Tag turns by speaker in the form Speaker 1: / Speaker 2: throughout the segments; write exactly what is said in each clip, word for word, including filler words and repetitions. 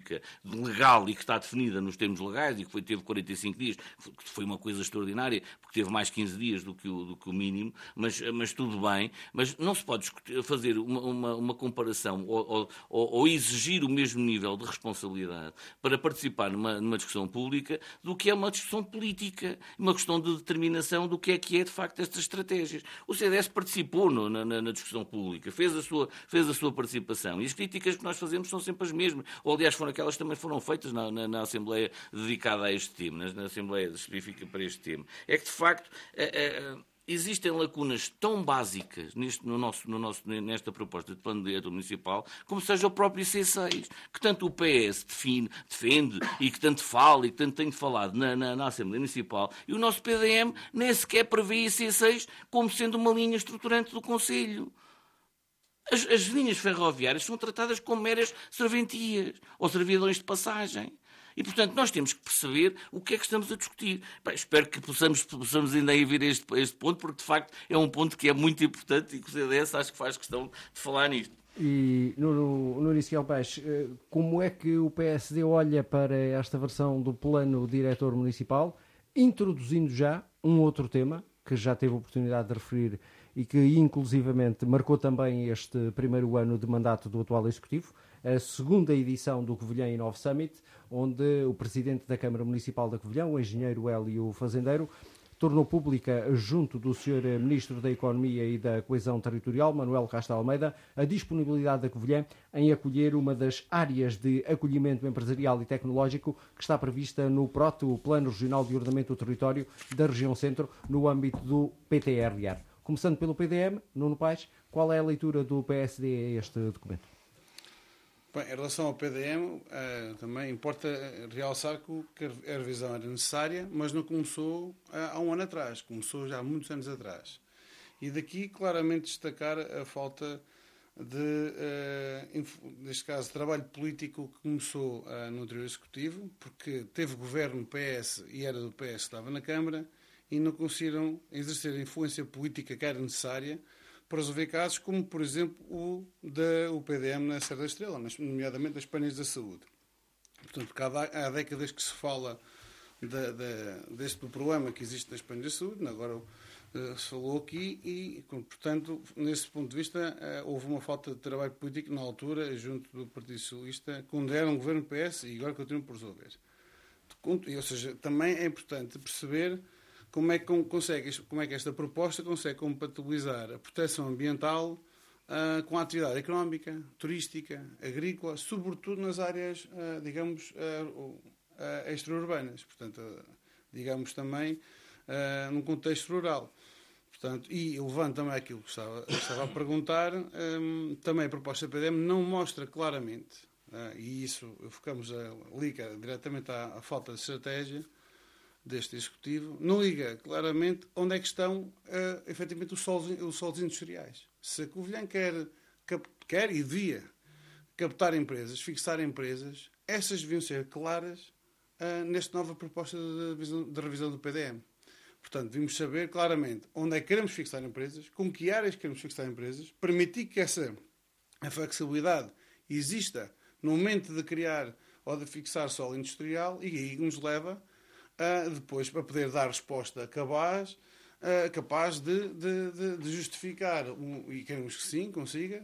Speaker 1: pública legal e que está definida nos termos legais e que foi, teve quarenta e cinco dias, que foi uma coisa extraordinária, porque teve mais quinze dias do que o, do que o mínimo, mas, mas tudo bem. Mas não se pode discutir, fazer uma, uma, uma comparação ou, ou, ou exigir o mesmo nível de responsabilidade para participar numa, numa discussão pública do que é uma discussão política, uma questão de determinação do que é que é, de facto, estas estratégias. O C D S participou no, na, na discussão pública, fez a, sua, fez a sua participação. E as críticas que nós fazemos são sempre as mesmas. Ou, aliás, foram aquelas que também foram feitas na, na, na Assembleia dedicada a este tema, na, na Assembleia específica para este tema. É que, de facto, a, a, existem lacunas tão básicas neste, no nosso, no nosso, nesta proposta de plano de diretor municipal, como seja o próprio C seis, que tanto o P S define, defende e que tanto fala e que tanto tem falado na, na, na Assembleia Municipal, e o nosso P D M nem sequer prevê a C seis como sendo uma linha estruturante do Conselho. As, as linhas ferroviárias são tratadas como meras serventias ou servidões de passagem. E, portanto, nós temos que perceber o que é que estamos a discutir. Bem, espero que possamos, possamos ainda ir vir a este, a este ponto, porque, de facto, é um ponto que é muito importante e que o C D S acho que faz questão de falar nisto.
Speaker 2: E, Nuno, Nuno Isquiel Peixe, como é que o P S D olha para esta versão do plano diretor municipal, introduzindo já um outro tema, que já teve a oportunidade de referir e que, inclusivamente, marcou também este primeiro ano de mandato do atual Executivo, a segunda edição do Covilhã Inove Summit, onde o Presidente da Câmara Municipal da Covilhã, o engenheiro Hélio Fazendeiro, tornou pública, junto do senhor Ministro da Economia e da Coesão Territorial, Manuel Castro Almeida, a disponibilidade da Covilhã em acolher uma das áreas de acolhimento empresarial e tecnológico que está prevista no PROT, o Plano Regional de Ordenamento do Território da Região Centro, no âmbito do P T R R. Começando pelo P D M, Nuno Paes, qual é a leitura do P S D a este documento?
Speaker 3: Bem, em relação ao P D M, uh, também importa realçar que a revisão era necessária, mas não começou uh, há um ano atrás, começou já há muitos anos atrás. E daqui claramente destacar a falta de, uh, neste caso, trabalho político que começou uh, no anterior Executivo, porque teve governo P S e era do P S que estava na Câmara, e não conseguiram exercer a influência política que era necessária para resolver casos como, por exemplo, o da o P D M na Serra da Estrela, nomeadamente das painéis da saúde. Portanto, porque há, há décadas que se fala da, da, deste do problema que existe nas painéis da saúde, agora uh, se falou aqui e, portanto, nesse ponto de vista, uh, houve uma falta de trabalho político na altura, junto do Partido Socialista, quando era um governo P S e agora continua por resolver. Ou seja, também é importante perceber como é que, consegue, como é que esta proposta consegue compatibilizar a proteção ambiental uh, com a atividade económica, turística, agrícola, sobretudo nas áreas, uh, digamos, uh, uh, extra-urbanas. Portanto, uh, digamos também uh, num contexto rural. Portanto, e levando também aquilo que estava, estava a perguntar, um, também a proposta da P D M não mostra claramente, uh, e isso focamos a liga diretamente à, à falta de estratégia deste Executivo, não liga claramente onde é que estão, uh, efetivamente, os solos, os solos industriais. Se a Covilhã quer, cap, quer e devia captar empresas, fixar empresas, essas deviam ser claras uh, nesta nova proposta de, de, de revisão do P D M. Portanto, devíamos saber claramente onde é que queremos fixar empresas, com que áreas queremos fixar empresas, permitir que essa a flexibilidade exista no momento de criar ou de fixar solo industrial, e aí nos leva Uh, depois para poder dar resposta capaz, uh, capaz de, de, de, de justificar, um, e queremos que sim, consiga,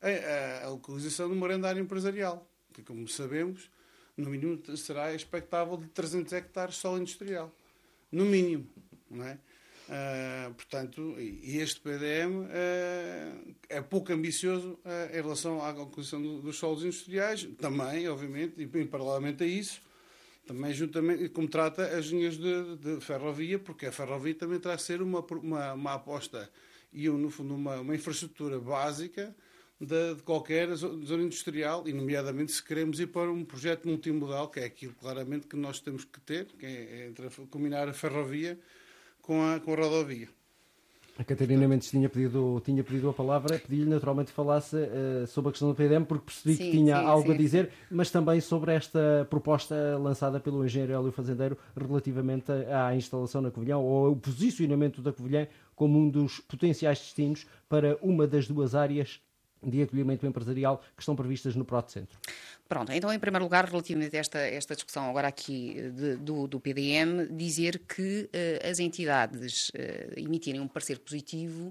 Speaker 3: a, a, a localização de uma grande área empresarial, que, como sabemos, no mínimo será expectável de trezentos hectares de solo industrial. No mínimo. Não é? Uh, portanto, e este P D M uh, é pouco ambicioso uh, em relação à localização do, dos solos industriais, também, obviamente, e, e paralelamente a isso, também juntamente, como trata as linhas de, de ferrovia, porque a ferrovia também terá a ser uma, uma, uma aposta e, no fundo, uma, uma infraestrutura básica de, de qualquer zona industrial, e, nomeadamente, se queremos ir para um projeto multimodal, que é aquilo, claramente, que nós temos que ter, que é entre a, combinar a ferrovia com a, com a rodovia.
Speaker 2: A Catarina Mendes tinha pedido, tinha pedido a palavra, pedi-lhe naturalmente que falasse uh, sobre a questão do P D M, porque percebi sim, que tinha sim, algo sim. a dizer, mas também sobre esta proposta lançada pelo engenheiro Hélio Fazendeiro relativamente à instalação na Covilhã, ou ao posicionamento da Covilhã como um dos potenciais destinos para uma das duas áreas de acolhimento empresarial que estão previstas no Protocentro?
Speaker 4: Pronto, então em primeiro lugar, relativamente a esta, esta discussão agora aqui de, do, do P D M, dizer que uh, as entidades uh, emitirem um parecer positivo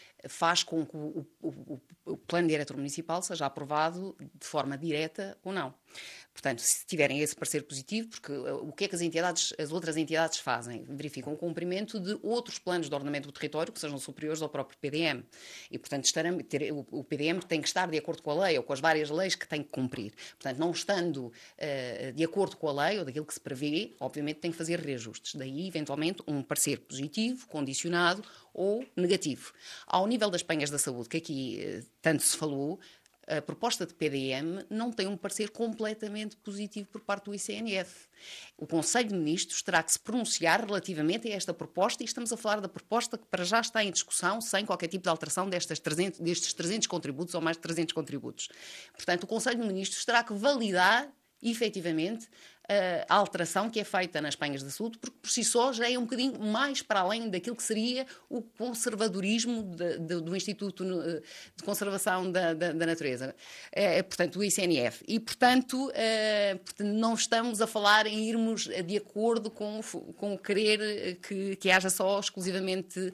Speaker 4: faz com que o, o, o plano diretor municipal seja aprovado de forma direta ou não. Portanto, se tiverem esse parecer positivo, porque o que é que as entidades, as outras entidades fazem? Verificam o cumprimento de outros planos de ordenamento do território que sejam superiores ao próprio P D M. E, portanto, estarão, ter, o P D M tem que estar de acordo com a lei ou com as várias leis que tem que cumprir. Portanto, não estando uh, de acordo com a lei ou daquilo que se prevê, obviamente tem que fazer reajustes. Daí, eventualmente, um parecer positivo, condicionado ou negativo. Ao nível das penhas da saúde, que aqui uh, tanto se falou, a proposta de P D M não tem um parecer completamente positivo por parte do I C N F. O Conselho de Ministros terá que se pronunciar relativamente a esta proposta e estamos a falar da proposta que para já está em discussão sem qualquer tipo de alteração destas trezentos, destes trezentos contributos ou mais de trezentos contributos. Portanto, o Conselho de Ministros terá que validar efetivamente a alteração que é feita nas penhas de saúde, porque por si só já é um bocadinho mais para além daquilo que seria o conservadorismo de, de, do Instituto de Conservação da, da, da Natureza, é, portanto, o I C N F. E, portanto, é, não estamos a falar em irmos de acordo com, com o querer que, que haja só exclusivamente...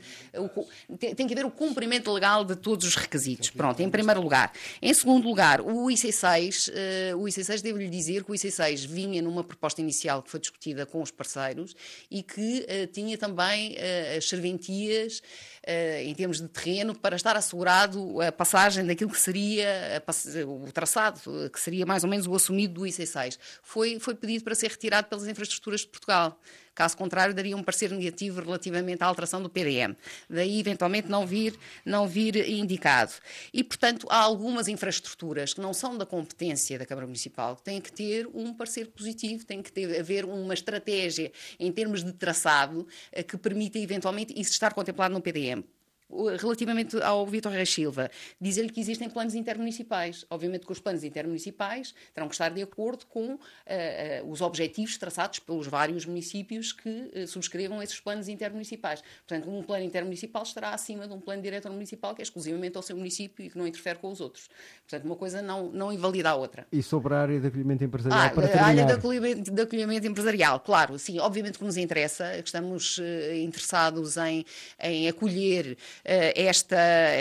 Speaker 4: O, tem, tem que haver o cumprimento legal de todos os requisitos. Pronto, em primeiro lugar. Em segundo lugar, o I C seis, o I C seis, devo-lhe dizer que o I C seis vinha numa uma proposta inicial que foi discutida com os parceiros e que uh, tinha também uh, as serventias uh, em termos de terreno para estar assegurado a passagem daquilo que seria a, o traçado, que seria mais ou menos o assumido do I C seis. Foi, foi pedido para ser retirado pelas infraestruturas de Portugal. Caso contrário, daria um parecer negativo relativamente à alteração do P D M. Daí, eventualmente, não vir, não vir indicado. E, portanto, há algumas infraestruturas que não são da competência da Câmara Municipal que têm que ter um parecer positivo, tem que ter, haver uma estratégia em termos de traçado que permita, eventualmente, isso estar contemplado no P D M. Relativamente ao Vítor Reis Silva, dizer-lhe que existem planos intermunicipais. Obviamente que os planos intermunicipais terão que estar de acordo com uh, uh, os objetivos traçados pelos vários municípios que uh, subscrevam esses planos intermunicipais. Portanto, um plano intermunicipal estará acima de um plano diretor municipal que é exclusivamente ao seu município e que não interfere com os outros. Portanto, uma coisa não, não invalida a outra.
Speaker 2: E sobre a área de acolhimento empresarial,
Speaker 4: ah,
Speaker 2: para
Speaker 4: terminar? A área de acolhimento, de acolhimento empresarial, claro, sim, obviamente que nos interessa, que estamos uh, interessados em, em acolher Esta,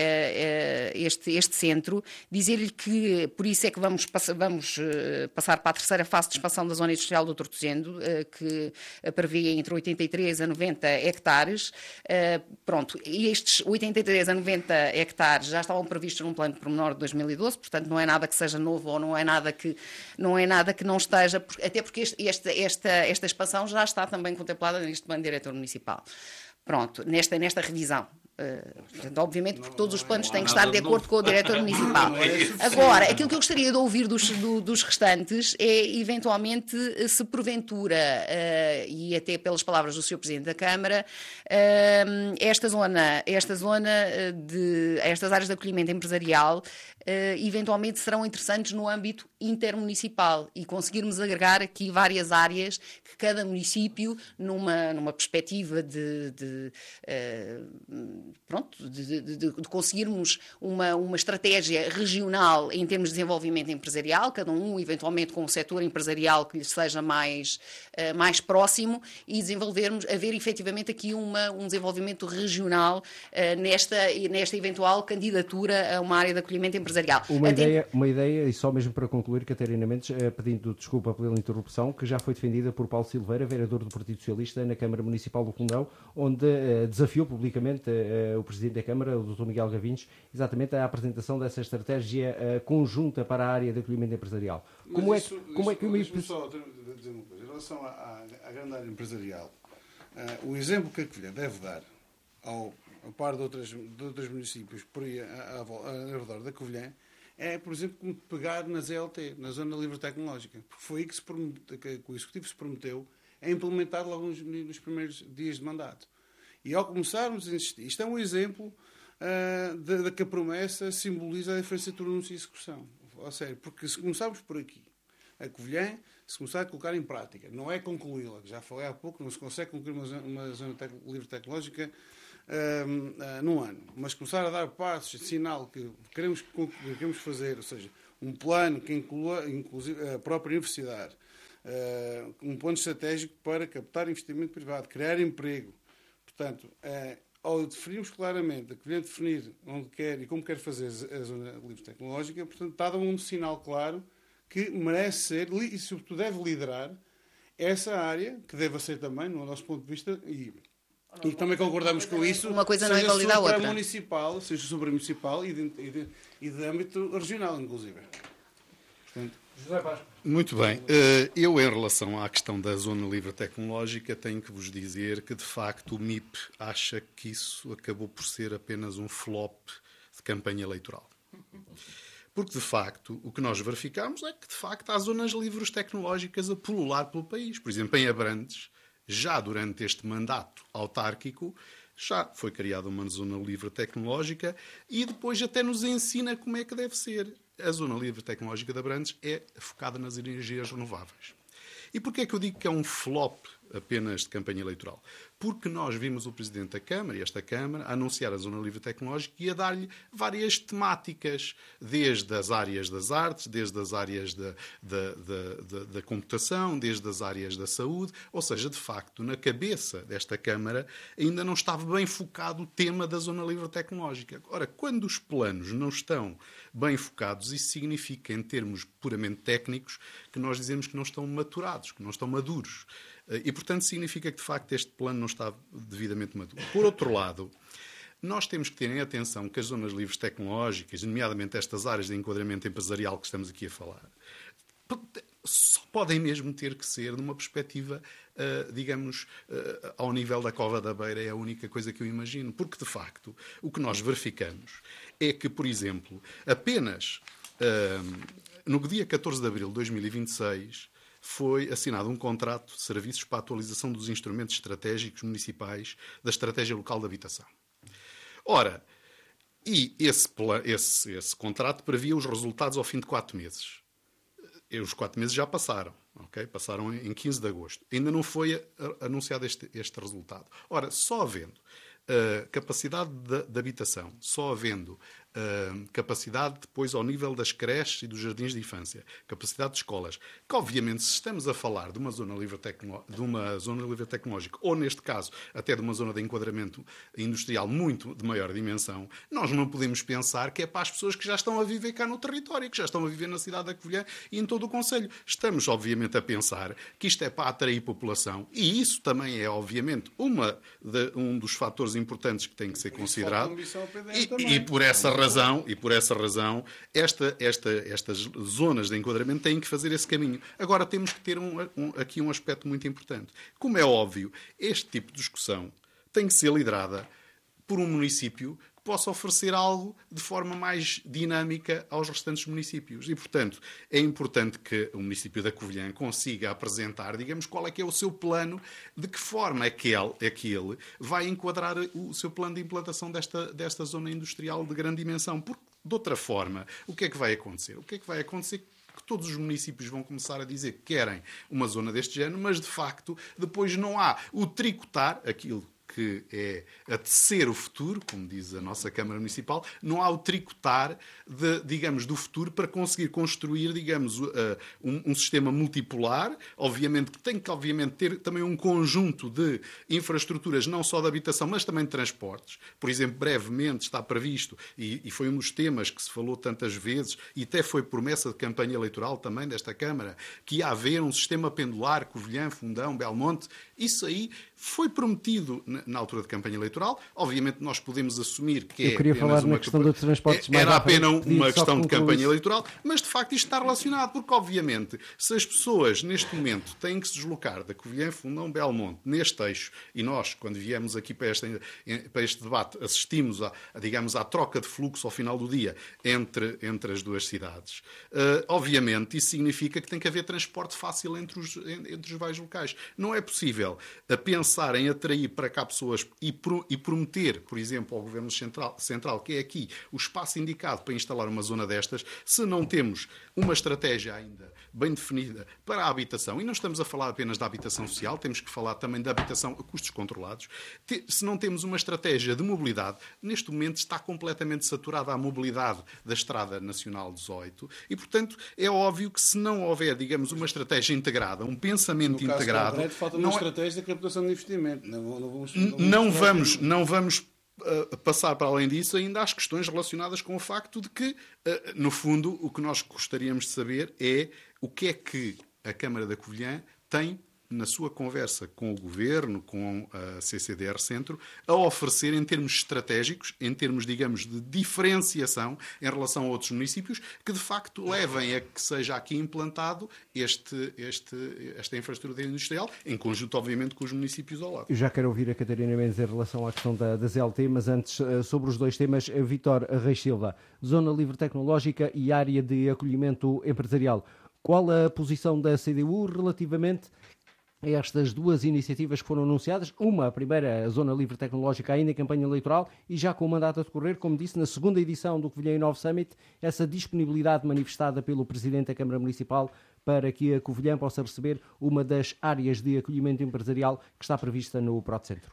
Speaker 4: este, este centro, dizer-lhe que por isso é que vamos, vamos passar para a terceira fase de expansão da zona industrial do Tortozendo, que prevê entre oitenta e três a noventa hectares. Pronto, e estes oitenta e três a noventa hectares já estavam previstos num plano de pormenor de dois mil e doze, portanto não é nada que seja novo ou não é nada que não, é nada que não esteja, até porque este, esta, esta, esta expansão já está também contemplada neste plano diretor municipal. Pronto, nesta, nesta revisão. Uh, portanto, obviamente, porque todos os planos têm que estar de acordo com o diretor municipal. Agora, aquilo que eu gostaria de ouvir dos, do, dos restantes é, eventualmente, se porventura, uh, e até pelas palavras do senhor Presidente da Câmara, uh, esta zona, esta zona de, estas áreas de acolhimento empresarial, uh, eventualmente serão interessantes no âmbito intermunicipal e conseguirmos agregar aqui várias áreas que cada município, numa, numa perspectiva de, de uh, pronto, de, de, de conseguirmos uma, uma estratégia regional em termos de desenvolvimento empresarial, cada um eventualmente com um setor empresarial que lhe seja mais, uh, mais próximo e desenvolvermos, haver efetivamente aqui uma, um desenvolvimento regional uh, nesta, nesta eventual candidatura a uma área de acolhimento empresarial.
Speaker 2: Uma, Até... ideia, uma ideia, e só mesmo para concluir, Catarina Mendes, uh, pedindo desculpa pela interrupção, que já foi defendida por Paulo Silveira, vereador do Partido Socialista na Câmara Municipal do Fundão, onde uh, desafiou publicamente uh, o Presidente da Câmara, o doutor Miguel Gavinhos, exatamente a apresentação dessa estratégia uh, conjunta para a área de acolhimento empresarial. Como
Speaker 3: Mas
Speaker 2: é,
Speaker 3: isso,
Speaker 2: como
Speaker 3: isso,
Speaker 2: é que...
Speaker 3: Deixa-me só dizer uma coisa. Em relação à, à grande área empresarial, uh, o exemplo que a Covilhã deve dar, ao, ao par de, outras, de outros municípios por aí ao redor da Covilhã, é, por exemplo, como pegar na Z L T, na Zona Livre Tecnológica. Porque foi aí que, se prometeu, que o Executivo se prometeu a implementar logo nos, nos primeiros dias de mandato. E ao começarmos a insistir, isto é um exemplo uh, de, de que a promessa simboliza a diferença entre anúncio e execução. Ou seja, porque se começarmos por aqui, a Covilhã, se começar a colocar em prática, não é concluí-la, já falei há pouco, não se consegue concluir uma, uma zona tec, livre tecnológica uh, uh, num ano, mas começar a dar passos, sinal que queremos, que queremos fazer, ou seja, um plano que inclua inclusive a própria universidade, uh, um plano estratégico para captar investimento privado, criar emprego. Portanto, uh, ao definirmos claramente, a cliente definir onde quer e como quer fazer a zona livre tecnológica, portanto, está a dar um sinal claro que merece ser e, sobretudo, deve liderar essa área, que deve ser também, no nosso ponto de vista, e, e também concordamos com isso,
Speaker 4: uma coisa não é invalida a outra.
Speaker 3: Municipal, seja supramunicipal e de, e, de, e de âmbito regional, inclusive. Portanto,
Speaker 2: José Vasco.
Speaker 5: Muito bem. Eu, em relação à questão da zona livre tecnológica, tenho que vos dizer que, de facto, o M I P acha que isso acabou por ser apenas um flop de campanha eleitoral. Porque, de facto, o que nós verificamos é que, de facto, há zonas livres tecnológicas a pulular pelo país. Por exemplo, em Abrantes, já durante este mandato autárquico, já foi criada uma zona livre tecnológica e depois até nos ensina como é que deve ser. A zona livre tecnológica de Abrantes é focada nas energias renováveis. E porquê é que eu digo que é um flop apenas de campanha eleitoral? Porque nós vimos o Presidente da Câmara e esta Câmara a anunciar a Zona Livre Tecnológica e a dar-lhe várias temáticas, desde as áreas das artes, desde as áreas da, da, da, da, da computação, desde as áreas da saúde. Ou seja, de facto, na cabeça desta Câmara ainda não estava bem focado o tema da Zona Livre Tecnológica. Ora, quando os planos não estão bem focados, isso significa, em termos puramente técnicos, que nós dizemos que não estão maturados, que não estão maduros. E, portanto, significa que, de facto, este plano não está devidamente maduro. Por outro lado, nós temos que ter em atenção que as zonas livres tecnológicas, nomeadamente estas áreas de enquadramento empresarial que estamos aqui a falar, só podem mesmo ter que ser numa perspectiva, uh, digamos, uh, ao nível da Cova da Beira, é a única coisa que eu imagino. Porque, de facto, o que nós verificamos é que, por exemplo, apenas uh, no dia catorze de abril de dois mil e vinte e seis... foi assinado um contrato de serviços para a atualização dos instrumentos estratégicos municipais da Estratégia Local de Habitação. Ora, e esse, esse, esse contrato previa os resultados ao fim de quatro meses. E os quatro meses já passaram, okay? Passaram em quinze de agosto. Ainda não foi anunciado este, este resultado. Ora, só havendo uh, capacidade de, de habitação, só havendo Uh, capacidade depois ao nível das creches e dos jardins de infância, capacidade de escolas, que obviamente se estamos a falar de uma zona livre, tecno... de uma zona livre tecnológica, ou neste caso até de uma zona de enquadramento industrial muito de maior dimensão, nós não podemos pensar que é para as pessoas que já estão a viver cá no território, que já estão a viver na cidade da Covilhã e em todo o concelho. Estamos obviamente a pensar que isto é para atrair população e isso também é obviamente uma de, um dos fatores importantes que tem que ser considerado e, e por essa razão Razão, e por essa razão, esta, esta, estas zonas de enquadramento têm que fazer esse caminho. Agora, temos que ter um, um, aqui um aspecto muito importante. Como é óbvio, este tipo de discussão tem que ser liderada por um município que possa oferecer algo de forma mais dinâmica aos restantes municípios. E, portanto, é importante que o município da Covilhã consiga apresentar, digamos, qual é que é o seu plano, de que forma é que ele, é que ele vai enquadrar o seu plano de implantação desta, desta zona industrial de grande dimensão. Porque, de outra forma, o que é que vai acontecer? O que é que vai acontecer? Que todos os municípios vão começar a dizer que querem uma zona deste género, mas, de facto, depois não há o tricotar, aquilo que é a tecer o futuro, como diz a nossa Câmara Municipal, não há o tricotar, de, digamos, do futuro para conseguir construir, digamos, uh, um, um sistema multipolar, obviamente, que tem que, obviamente, ter também um conjunto de infraestruturas, não só de habitação, mas também de transportes. Por exemplo, brevemente está previsto, e, e foi um dos temas que se falou tantas vezes, e até foi promessa de campanha eleitoral também desta Câmara, que ia haver um sistema pendular, Covilhã, Fundão, Belmonte. Isso aí foi prometido na altura de campanha eleitoral. Obviamente nós podemos assumir que
Speaker 2: Eu
Speaker 5: é
Speaker 2: queria falar
Speaker 5: uma
Speaker 2: na questão dos transportes mais
Speaker 5: era apenas
Speaker 2: rápido,
Speaker 5: uma questão de campanha
Speaker 2: isso.
Speaker 5: eleitoral, mas de facto isto está relacionado, porque obviamente se as pessoas neste momento têm que se deslocar da Covilhã, Fundão, Belmonte, neste eixo, e nós quando viemos aqui para este, para este debate assistimos a, a, digamos, à troca de fluxo ao final do dia entre, entre as duas cidades, uh, obviamente isso significa que tem que haver transporte fácil entre os, entre os vários locais. Não é possível a pensar em atrair para cá pessoas e, pro, e prometer, por exemplo, ao Governo Central, Central, que é aqui o espaço indicado para instalar uma zona destas, se não temos uma estratégia ainda bem definida para a habitação, e não estamos a falar apenas da habitação social, temos que falar também da habitação a custos controlados. Se não temos uma estratégia de mobilidade, neste momento está completamente saturada a mobilidade da Estrada Nacional dezoito e, portanto, é óbvio que se não houver, digamos, uma estratégia integrada, um pensamento
Speaker 3: no caso
Speaker 5: integrado...
Speaker 3: concreto, falta
Speaker 5: não
Speaker 3: uma
Speaker 5: é...
Speaker 3: estratégia de captação de investimento. Não, não vamos,
Speaker 5: não vamos, não vamos, não vamos uh, passar para além disso ainda às questões relacionadas com o facto de que, uh, no fundo, o que nós gostaríamos de saber é o que é que a Câmara da Covilhã tem na sua conversa com o Governo, com a C C D R Centro, a oferecer em termos estratégicos, em termos, digamos, de diferenciação em relação a outros municípios, que de facto levem a que seja aqui implantado este, este, esta infraestrutura industrial, em conjunto, obviamente, com os municípios ao lado.
Speaker 2: Eu já quero ouvir a Catarina Mendes em relação à questão da, das L T, mas antes, sobre os dois temas, Vítor Reis Silva, Zona Livre Tecnológica e Área de Acolhimento Empresarial. Qual a posição da C D U relativamente a estas duas iniciativas que foram anunciadas? Uma, a primeira, a Zona Livre Tecnológica, ainda em campanha eleitoral e já com o mandato a decorrer, como disse, na segunda edição do Covilhã Inove Summit, essa disponibilidade manifestada pelo Presidente da Câmara Municipal para que a Covilhã possa receber uma das áreas de acolhimento empresarial que está prevista no Protocentro.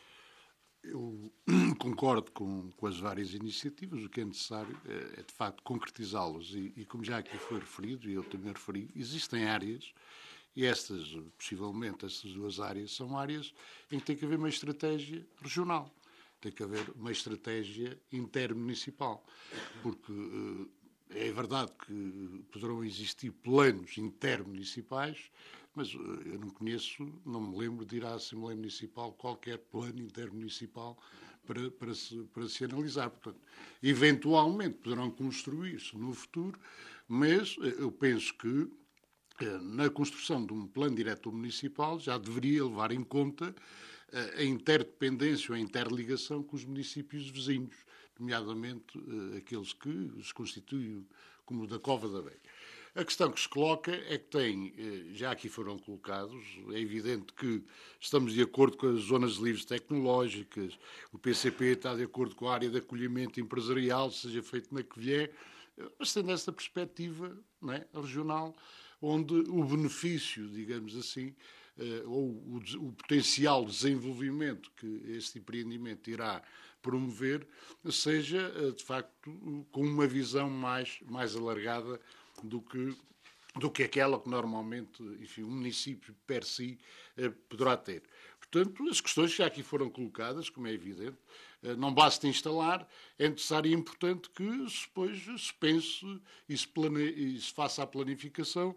Speaker 6: Eu concordo com, com as várias iniciativas. O que é necessário é, é de facto, concretizá-las. E, e como já aqui foi referido, e eu também referi, existem áreas. E estas, possivelmente, estas duas áreas são áreas em que tem que haver uma estratégia regional, tem que haver uma estratégia intermunicipal, porque é verdade que poderão existir planos intermunicipais, mas eu não conheço, não me lembro de ir à Assembleia Municipal qualquer plano intermunicipal para, para, se, para se analisar. Portanto, eventualmente poderão construir-se no futuro, mas eu penso que na construção de um plano diretor municipal já deveria levar em conta a interdependência ou a interligação com os municípios vizinhos, nomeadamente aqueles que se constituem como o da Cova da Beira. A questão que se coloca é que tem, já aqui foram colocados, é evidente que estamos de acordo com as zonas livres tecnológicas, o P C P está de acordo com a área de acolhimento empresarial, seja feito na Covilhã, mas tendo essa perspectiva, não é, regional, onde o benefício, digamos assim, ou o, o potencial desenvolvimento que este empreendimento irá promover, seja, de facto, com uma visão mais, mais alargada do que, do que aquela que normalmente, enfim, o município per si poderá ter. Portanto, as questões que já aqui foram colocadas, como é evidente, não basta instalar, é necessário e importante que depois se pense e se, plane... e se faça a planificação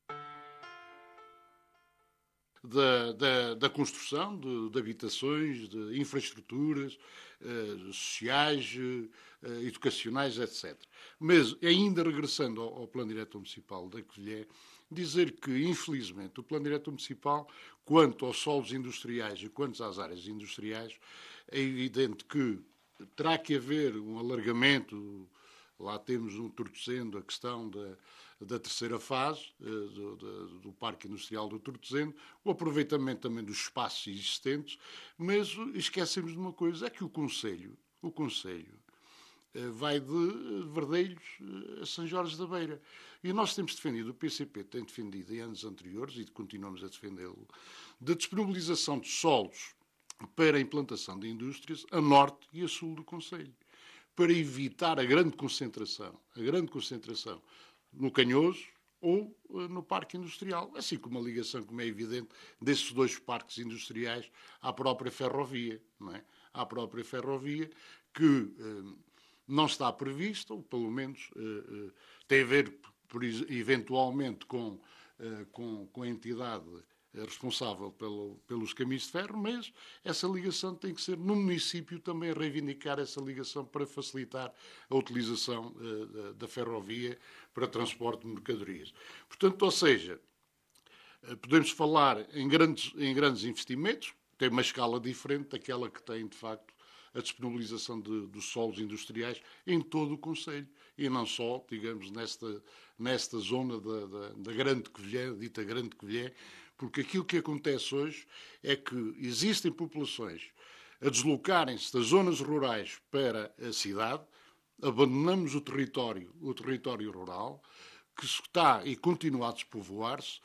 Speaker 6: da, da, da construção de, de habitações, de infraestruturas eh, sociais, eh, educacionais, etcétera. Mas, ainda regressando ao, ao Plano Diretor Municipal da Covilhã, dizer que, infelizmente, o Plano Diretor Municipal, quanto aos solos industriais e quanto às áreas industriais, é evidente que terá que haver um alargamento. Lá temos um Tortozendo, a questão da, da terceira fase uh, do, do, do Parque Industrial do Tortozendo, o aproveitamento também dos espaços existentes, mas esquecemos de uma coisa, é que o Conselho, o Conselho uh, vai de Verdelhos a São Jorge da Beira. E nós temos defendido, o P C P tem defendido em anos anteriores, e continuamos a defendê-lo, da disponibilização de solos para a implantação de indústrias a norte e a sul do Conselho, para evitar a grande concentração, a grande concentração no Canhoso ou uh, no Parque Industrial, assim como a ligação, como é evidente, desses dois parques industriais à própria ferrovia, não é? À própria ferrovia, que uh, não está prevista, ou pelo menos uh, uh, tem a ver, por, eventualmente, com, uh, com, com a entidade responsável pelo, pelos caminhos de ferro, mas essa ligação tem que ser no município também reivindicar essa ligação para facilitar a utilização uh, da, da ferrovia para transporte de mercadorias. Portanto, ou seja, uh, podemos falar em grandes, em grandes investimentos, tem uma escala diferente daquela que tem, de facto, a disponibilização de, dos solos industriais em todo o Conselho, e não só, digamos, nesta, nesta zona da, da, da Grande Covilhã, dita Grande Covilhã, porque aquilo que acontece hoje é que existem populações a deslocarem-se das zonas rurais para a cidade, abandonamos o território, o território rural, que está e continua a despovoar-se,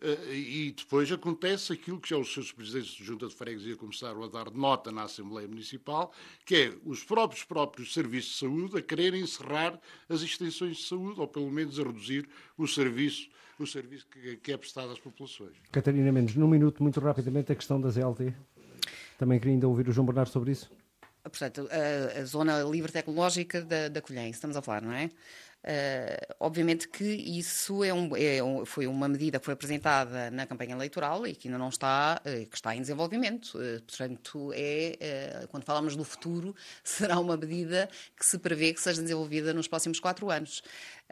Speaker 6: e depois acontece aquilo que já os seus presidentes de junta de freguesia começaram a dar nota na Assembleia Municipal, que é os próprios próprios serviços de saúde a quererem encerrar as extensões de saúde, ou pelo menos a reduzir o serviço, o serviço que, que é prestado às populações.
Speaker 2: Catarina Mendes, num minuto, muito rapidamente, a questão das E L T. Também queria ainda ouvir o João Bernardo sobre isso.
Speaker 4: Portanto, a, a zona livre tecnológica da, da Covilhã, estamos a falar, não é? Uh, obviamente que isso é um, é um, foi uma medida que foi apresentada na campanha eleitoral e que ainda não está, uh, que está em desenvolvimento. Uh, portanto, é, uh, quando falamos do futuro, será uma medida que se prevê que seja desenvolvida nos próximos quatro anos.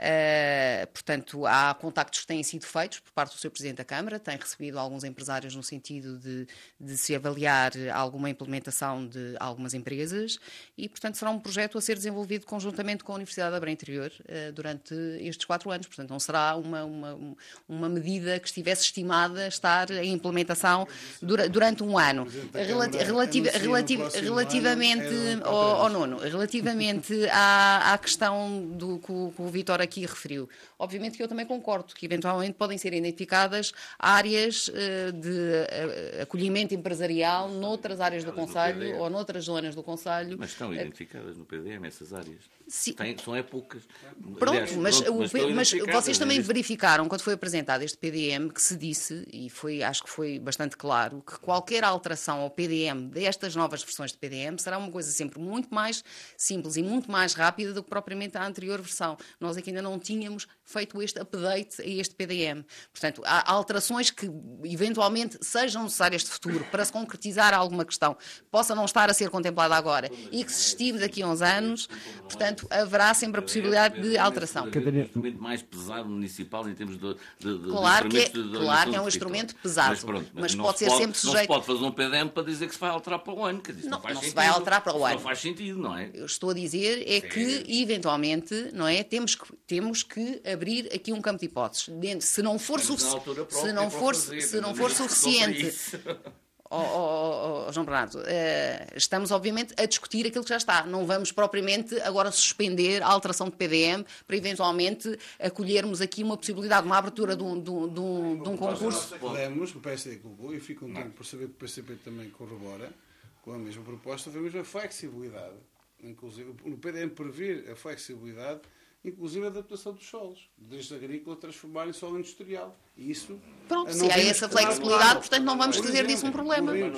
Speaker 4: Uh, portanto, há contactos que têm sido feitos por parte do senhor Presidente da Câmara, tem recebido alguns empresários no sentido de, de se avaliar alguma implementação de algumas empresas e, portanto, será um projeto a ser desenvolvido conjuntamente com a Universidade de Abreu Interior uh, durante estes quatro anos. Portanto, não será uma, uma, uma medida que estivesse estimada estar em implementação dura, durante um ano. Relati relativa, relativ relativamente ao, ao nono, relativamente à, à questão do que o, que o Vítor aqui referiu. Obviamente que eu também concordo que eventualmente podem ser identificadas áreas uh, de uh, acolhimento empresarial noutras áreas do Conselho ou noutras zonas do Conselho.
Speaker 1: Mas estão identificadas no P D M essas áreas?
Speaker 4: Sim.
Speaker 1: Tem, são é poucas.
Speaker 4: Pronto,
Speaker 1: Aliás,
Speaker 4: mas,
Speaker 1: pronto,
Speaker 4: o,
Speaker 1: mas,
Speaker 4: mas vocês também existe... verificaram, quando foi apresentado este P D M, que se disse, e foi, acho que foi bastante claro, que qualquer alteração ao P D M destas novas versões de P D M será uma coisa sempre muito mais simples e muito mais rápida do que propriamente a anterior versão. Nós aqui ainda não tínhamos feito este update a este P D M. Portanto, há alterações que eventualmente sejam necessárias de futuro para se concretizar alguma questão que possa não estar a ser contemplada agora e que se estime daqui a uns anos. Portanto, haverá sempre a possibilidade de alteração.
Speaker 1: É um instrumento mais pesado municipal em termos de, de, de
Speaker 4: claro que é,
Speaker 1: de, de,
Speaker 4: claro que é um instrumento pesado, mas, pronto, mas, mas pode ser
Speaker 1: pode,
Speaker 4: sempre sujeito...
Speaker 1: Não se pode fazer um P D M para dizer que se vai alterar para o ano. Que não,
Speaker 4: não,
Speaker 1: faz
Speaker 4: não
Speaker 1: sentido.
Speaker 4: se vai alterar para o ano.
Speaker 1: Não faz sentido, não é?
Speaker 4: Eu estou a dizer é que, eventualmente, não é, temos que, temos que abrir aqui um campo de hipóteses. Se não for, sufici se não for, fazer, se não for suficiente... Oh, oh, oh, João Bernardo, uh, estamos obviamente a discutir aquilo que já está. Não vamos propriamente agora suspender a alteração de P D M para eventualmente acolhermos aqui uma possibilidade, uma abertura de um, de um, de um, de um concurso.
Speaker 3: Podemos, o P S D colocou, e fico contente por saber que o P C P também corrobora com a mesma proposta, foi a mesma flexibilidade. Inclusive, no P D M previr a flexibilidade, inclusive a adaptação dos solos, desde agrícola transformar em solo industrial. E isso...
Speaker 4: Pronto, se há essa flexibilidade, portanto não vamos fazer disso um problema.
Speaker 2: Bem,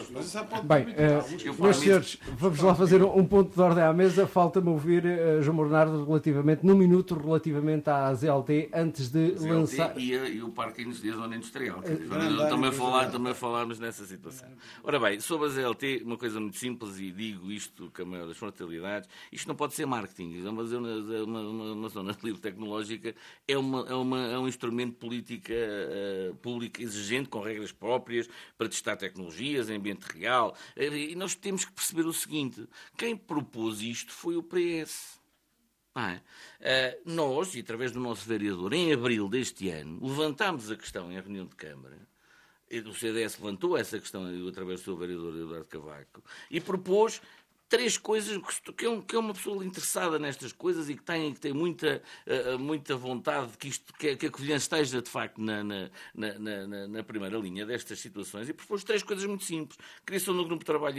Speaker 2: uh, meus senhores, vamos lá fazer um ponto de ordem à mesa. Falta-me ouvir uh, João Bernardo relativamente, num minuto, relativamente à Z L T, antes de
Speaker 1: Z L T
Speaker 2: lançar...
Speaker 1: E, a, e o Parque de Zona Industrial. Uh, também, falar, também falámos nessa situação. Ora bem, sobre a Z L T, uma coisa muito simples, e digo isto com a maior das frontalidades, isto não pode ser marketing. É uma zona, uma, uma, uma zona livre tecnológica, é, uma, é, uma, é um instrumento de política uh, pública exigente, com regras próprias, para testar tecnologias em ambiente real. E nós temos que perceber o seguinte: quem propôs isto foi o P S. Ah, é? uh, nós, e através do nosso vereador, em abril deste ano, levantámos a questão em reunião de Câmara. O C D S levantou essa questão através do seu vereador Eduardo Cavaco e propôs três coisas, que é, um, que é uma pessoa interessada nestas coisas e que tem, que tem muita, uh, muita vontade que, isto, que, que a Covilhã esteja, de facto, na, na, na, na, na primeira linha destas situações. E propôs três coisas muito simples. Criação de um grupo de trabalho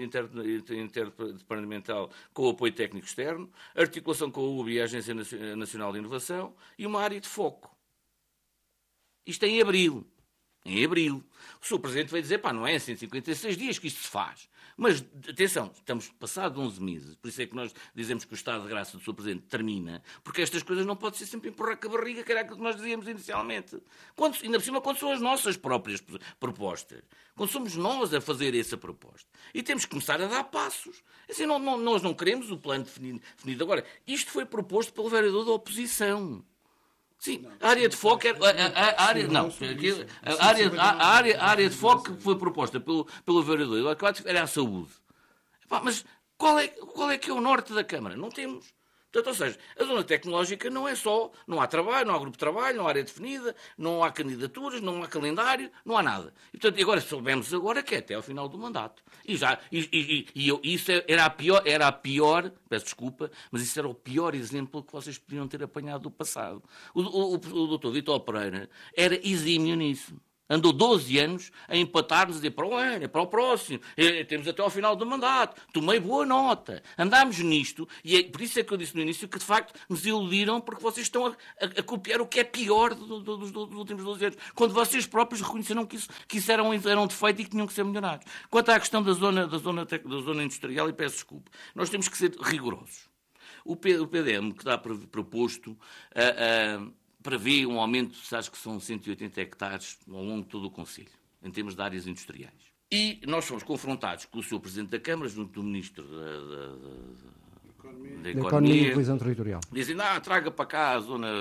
Speaker 1: interdepartamental inter, inter, com o apoio técnico externo, articulação com a U B I e a Agência Nacional de Inovação e uma área de foco. Isto é em abril. Em abril. O senhor Presidente veio dizer, pá, não é em cento e cinquenta e seis dias que isto se faz. Mas, atenção, estamos passados onze meses, por isso é que nós dizemos que o estado de graça do senhor Presidente termina, porque estas coisas não podem ser sempre empurrar com a barriga, que era aquilo que nós dizíamos inicialmente. Quando, ainda por cima, quando são as nossas próprias propostas. Quando somos nós a fazer essa proposta. E temos que começar a dar passos. Assim, não, não, nós não queremos o plano definido, definido agora. Isto foi proposto pelo vereador da oposição. Sim, a área de foco era, a, a, a área, não, a área, a área, a área de foco que foi proposta pelo, pelo vereador era a saúde. Mas qual é, qual é que é o norte da Câmara? Não temos. Portanto, ou seja, a zona tecnológica não é só, não há trabalho, não há grupo de trabalho, não há área definida, não há candidaturas, não há calendário, não há nada. E, portanto, agora soubemos agora que é até ao final do mandato. E, já, e, e, e eu, isso era a, pior, era a pior, peço desculpa, mas isso era o pior exemplo que vocês podiam ter apanhado do passado. O, o, o, o doutor Vítor Pereira era exímio nisso. Andou doze anos a empatar-nos e dizer para o ano, para o próximo, é, temos até ao final do mandato, tomei boa nota. Andámos nisto, e é, por isso é que eu disse no início que de facto nos iludiram, porque vocês estão a, a, a copiar o que é pior do, do, dos, dos últimos doze anos, quando vocês próprios reconheceram que isso, que isso era, um, era um defeito e que tinham que ser melhorados. Quanto à questão da zona, da zona, da zona industrial, e peço desculpa, nós temos que ser rigorosos. O, P, o P D M que está proposto... Uh, uh, prevê um aumento, acho que são cento e oitenta hectares ao longo de todo o Conselho, em termos de áreas industriais. E nós fomos confrontados com o senhor Presidente da Câmara, junto do Ministro da, da, da, da Economia,
Speaker 2: Economia e Coesão Territorial.
Speaker 1: Dizem, ah, traga para cá a zona, a,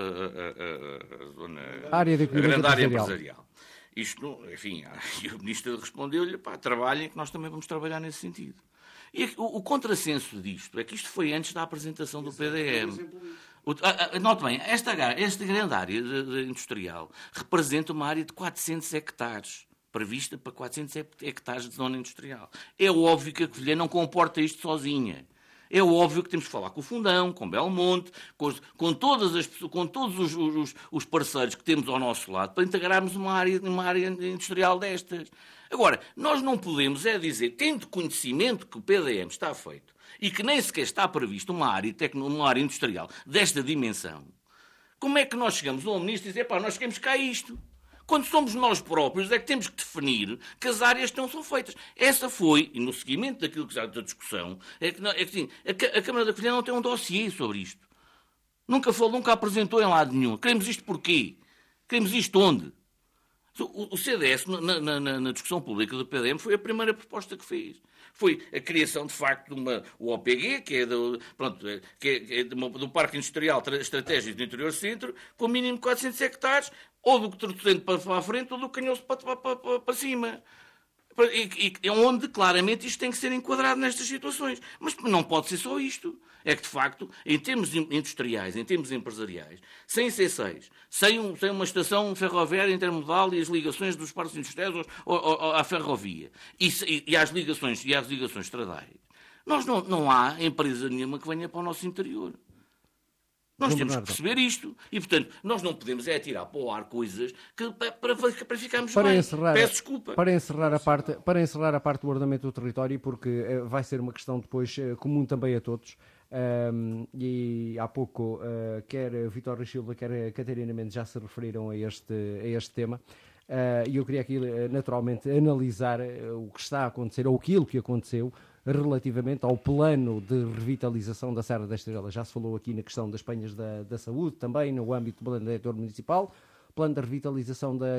Speaker 1: a, a, zona,
Speaker 2: a, área de
Speaker 1: a grande área empresarial. Isto, enfim, e o Ministro respondeu-lhe, pá, trabalhem, que nós também vamos trabalhar nesse sentido. E o, o contrassenso disto é que isto foi antes da apresentação do P D M. Note bem, esta, esta grande área de, de industrial representa uma área de quatrocentos hectares, prevista para quatrocentos hectares de zona industrial. É óbvio que a Covilhã não comporta isto sozinha. É óbvio que temos que falar com o Fundão, com Belmonte, com, com, todas as, com todos os, os, os parceiros que temos ao nosso lado para integrarmos uma área, uma área industrial destas. Agora, nós não podemos é dizer, tendo conhecimento que o P D M está feito e que nem sequer está previsto uma área, tecno, uma área industrial desta dimensão, como é que nós chegamos ao Ministro e dizer, pá, nós queremos cá isto? Quando somos nós próprios é que temos que definir que as áreas não são feitas. Essa foi, e no seguimento daquilo que já da discussão, é que, é que sim, a, a Câmara da Covilhã não tem um dossiê sobre isto. Nunca falou, nunca apresentou em lado nenhum. Queremos isto porquê? Queremos isto onde? O, o C D S, na, na, na discussão pública do P D M, foi a primeira proposta que fez. Foi a criação, de facto, de uma, o O P G, que é, do, pronto, que é, é do Parque Industrial Estratégico do Interior Centro, com o mínimo de quatrocentos hectares, ou do Torcente para a frente, ou do Canhoço para, para, para, para cima. E, e onde, claramente, isto tem que ser enquadrado nestas situações. Mas não pode ser só isto. É que, de facto, em termos industriais, em termos empresariais, sem C seis, sem, um, sem uma estação ferroviária intermodal e as ligações dos parques industriais ou, ou, ou, à ferrovia, e, e, e, às ligações, e às ligações estradais, nós não, não há empresa nenhuma que venha para o nosso interior. Nós temos que perceber isto. E, portanto, nós não podemos é tirar para o ar coisas que, para, para, para ficarmos
Speaker 2: para
Speaker 1: bem.
Speaker 2: Encerrar,
Speaker 1: Peço desculpa.
Speaker 2: Para encerrar, a parte, para encerrar a parte do ordenamento do território, porque uh, vai ser uma questão depois uh, comum também a todos. Um, e há pouco, uh, quer Vítor Silva, quer a Catarina Mendes já se referiram a este, a este tema. E uh, eu queria aqui, uh, naturalmente, analisar uh, o que está a acontecer, ou aquilo que aconteceu, relativamente ao plano de revitalização da Serra da Estrela. Já se falou aqui na questão das penhas da, da saúde, também no âmbito do plano diretor municipal. Plano de revitalização da,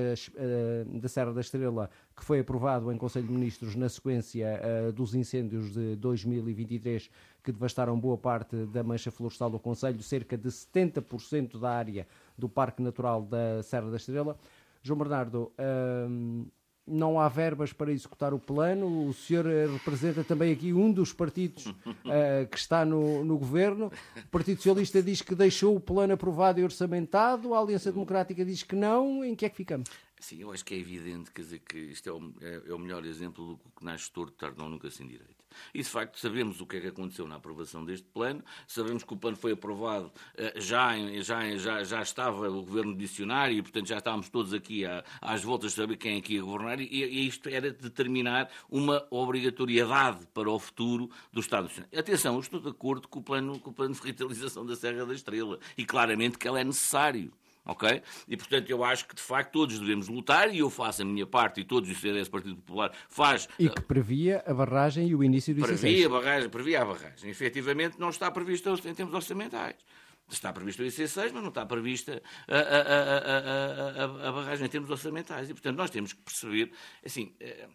Speaker 2: uh, da Serra da Estrela, que foi aprovado em Conselho de Ministros na sequência uh, dos incêndios de dois mil e vinte e três, que devastaram boa parte da mancha florestal do Conselho, cerca de setenta por cento da área do Parque Natural da Serra da Estrela. João Bernardo, uh, não há verbas para executar o plano. O senhor representa também aqui um dos partidos uh, que está no, no governo. O Partido Socialista diz que deixou o plano aprovado e orçamentado. A Aliança Democrática diz que não. Em que é que ficamos?
Speaker 1: Sim, eu acho que é evidente, quer dizer, que isto é o, é, é o melhor exemplo do que nasce torto, tardão, nunca sem direito. E, de facto, sabemos o que é que aconteceu na aprovação deste plano, sabemos que o plano foi aprovado, já, já, já, já estava o governo dicionário e, portanto, já estávamos todos aqui à, às voltas de saber quem é que ia governar, e, e isto era determinar uma obrigatoriedade para o futuro do Estado Nacional. Atenção, eu estou de acordo com o plano, com o plano de revitalização da Serra da Estrela, e claramente que ele é necessário. Okay? E, portanto, eu acho que, de facto, todos devemos lutar, e eu faço a minha parte, e todos os C D S, Partido Popular, faz...
Speaker 2: E que previa a barragem e o início do I C seis.
Speaker 1: Previa a barragem, previa a barragem. Efetivamente, não está previsto em termos orçamentais. Está previsto o I C seis, mas não está prevista a, a, a, a, a, a barragem em termos orçamentais. E, portanto, nós temos que perceber... Assim,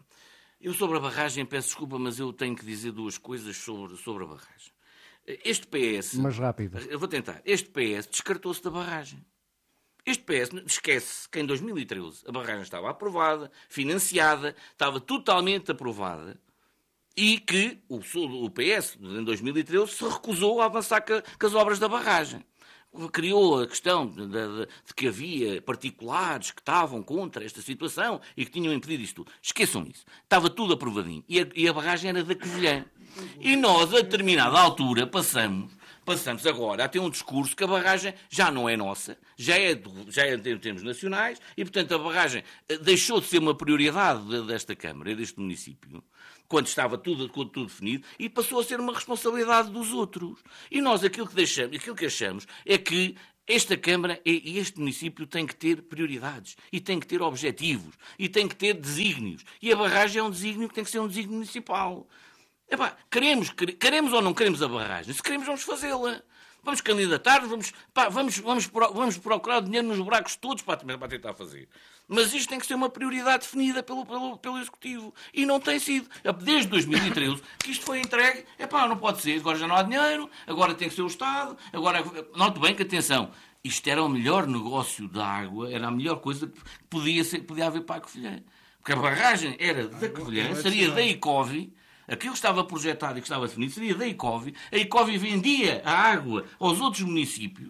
Speaker 1: eu sobre a barragem, peço desculpa, mas eu tenho que dizer duas coisas sobre, sobre a barragem. Este P S...
Speaker 2: Mas rápido.
Speaker 1: Eu vou tentar. Este P S descartou-se da barragem. Este P S esquece que em dois mil e treze a barragem estava aprovada, financiada, estava totalmente aprovada, E que o, o P S, em dois mil e treze, se recusou a avançar com, com as obras da barragem. Criou a questão de, de, de que havia particulares que estavam contra esta situação e que tinham impedido isto tudo. Esqueçam isso. Estava tudo aprovadinho. E a, e a barragem era da Covilhã. E nós, a determinada altura, passamos, passamos agora a ter um discurso que a barragem já não é nossa, já é, do, já é em termos nacionais, e, portanto, a barragem deixou de ser uma prioridade desta Câmara e deste município, quando estava tudo, tudo definido, e passou a ser uma responsabilidade dos outros. E nós aquilo que, deixamos, aquilo que achamos é que esta Câmara e este município têm que ter prioridades, e têm que ter objetivos, e têm que ter desígnios. E a barragem é um desígnio que tem que ser um desígnio municipal. Epá, queremos, queremos ou não queremos a barragem? Se queremos, vamos fazê-la. Vamos candidatar, vamos, pá, vamos, vamos, vamos procurar dinheiro nos buracos todos para, para tentar fazer. Mas isto tem que ser uma prioridade definida pelo, pelo, pelo Executivo. E não tem sido. Desde dois mil e treze que isto foi entregue. Epá, não pode ser. Agora já não há dinheiro, agora tem que ser o Estado. Agora, note bem que, atenção, isto era o melhor negócio da água, era a melhor coisa que podia, ser, podia haver para a Covilhã. Porque a barragem era da Covilhã, seria da Icovi. Aquilo que estava projetado e que estava definido seria da Icovi. A Icovi vendia a água aos outros municípios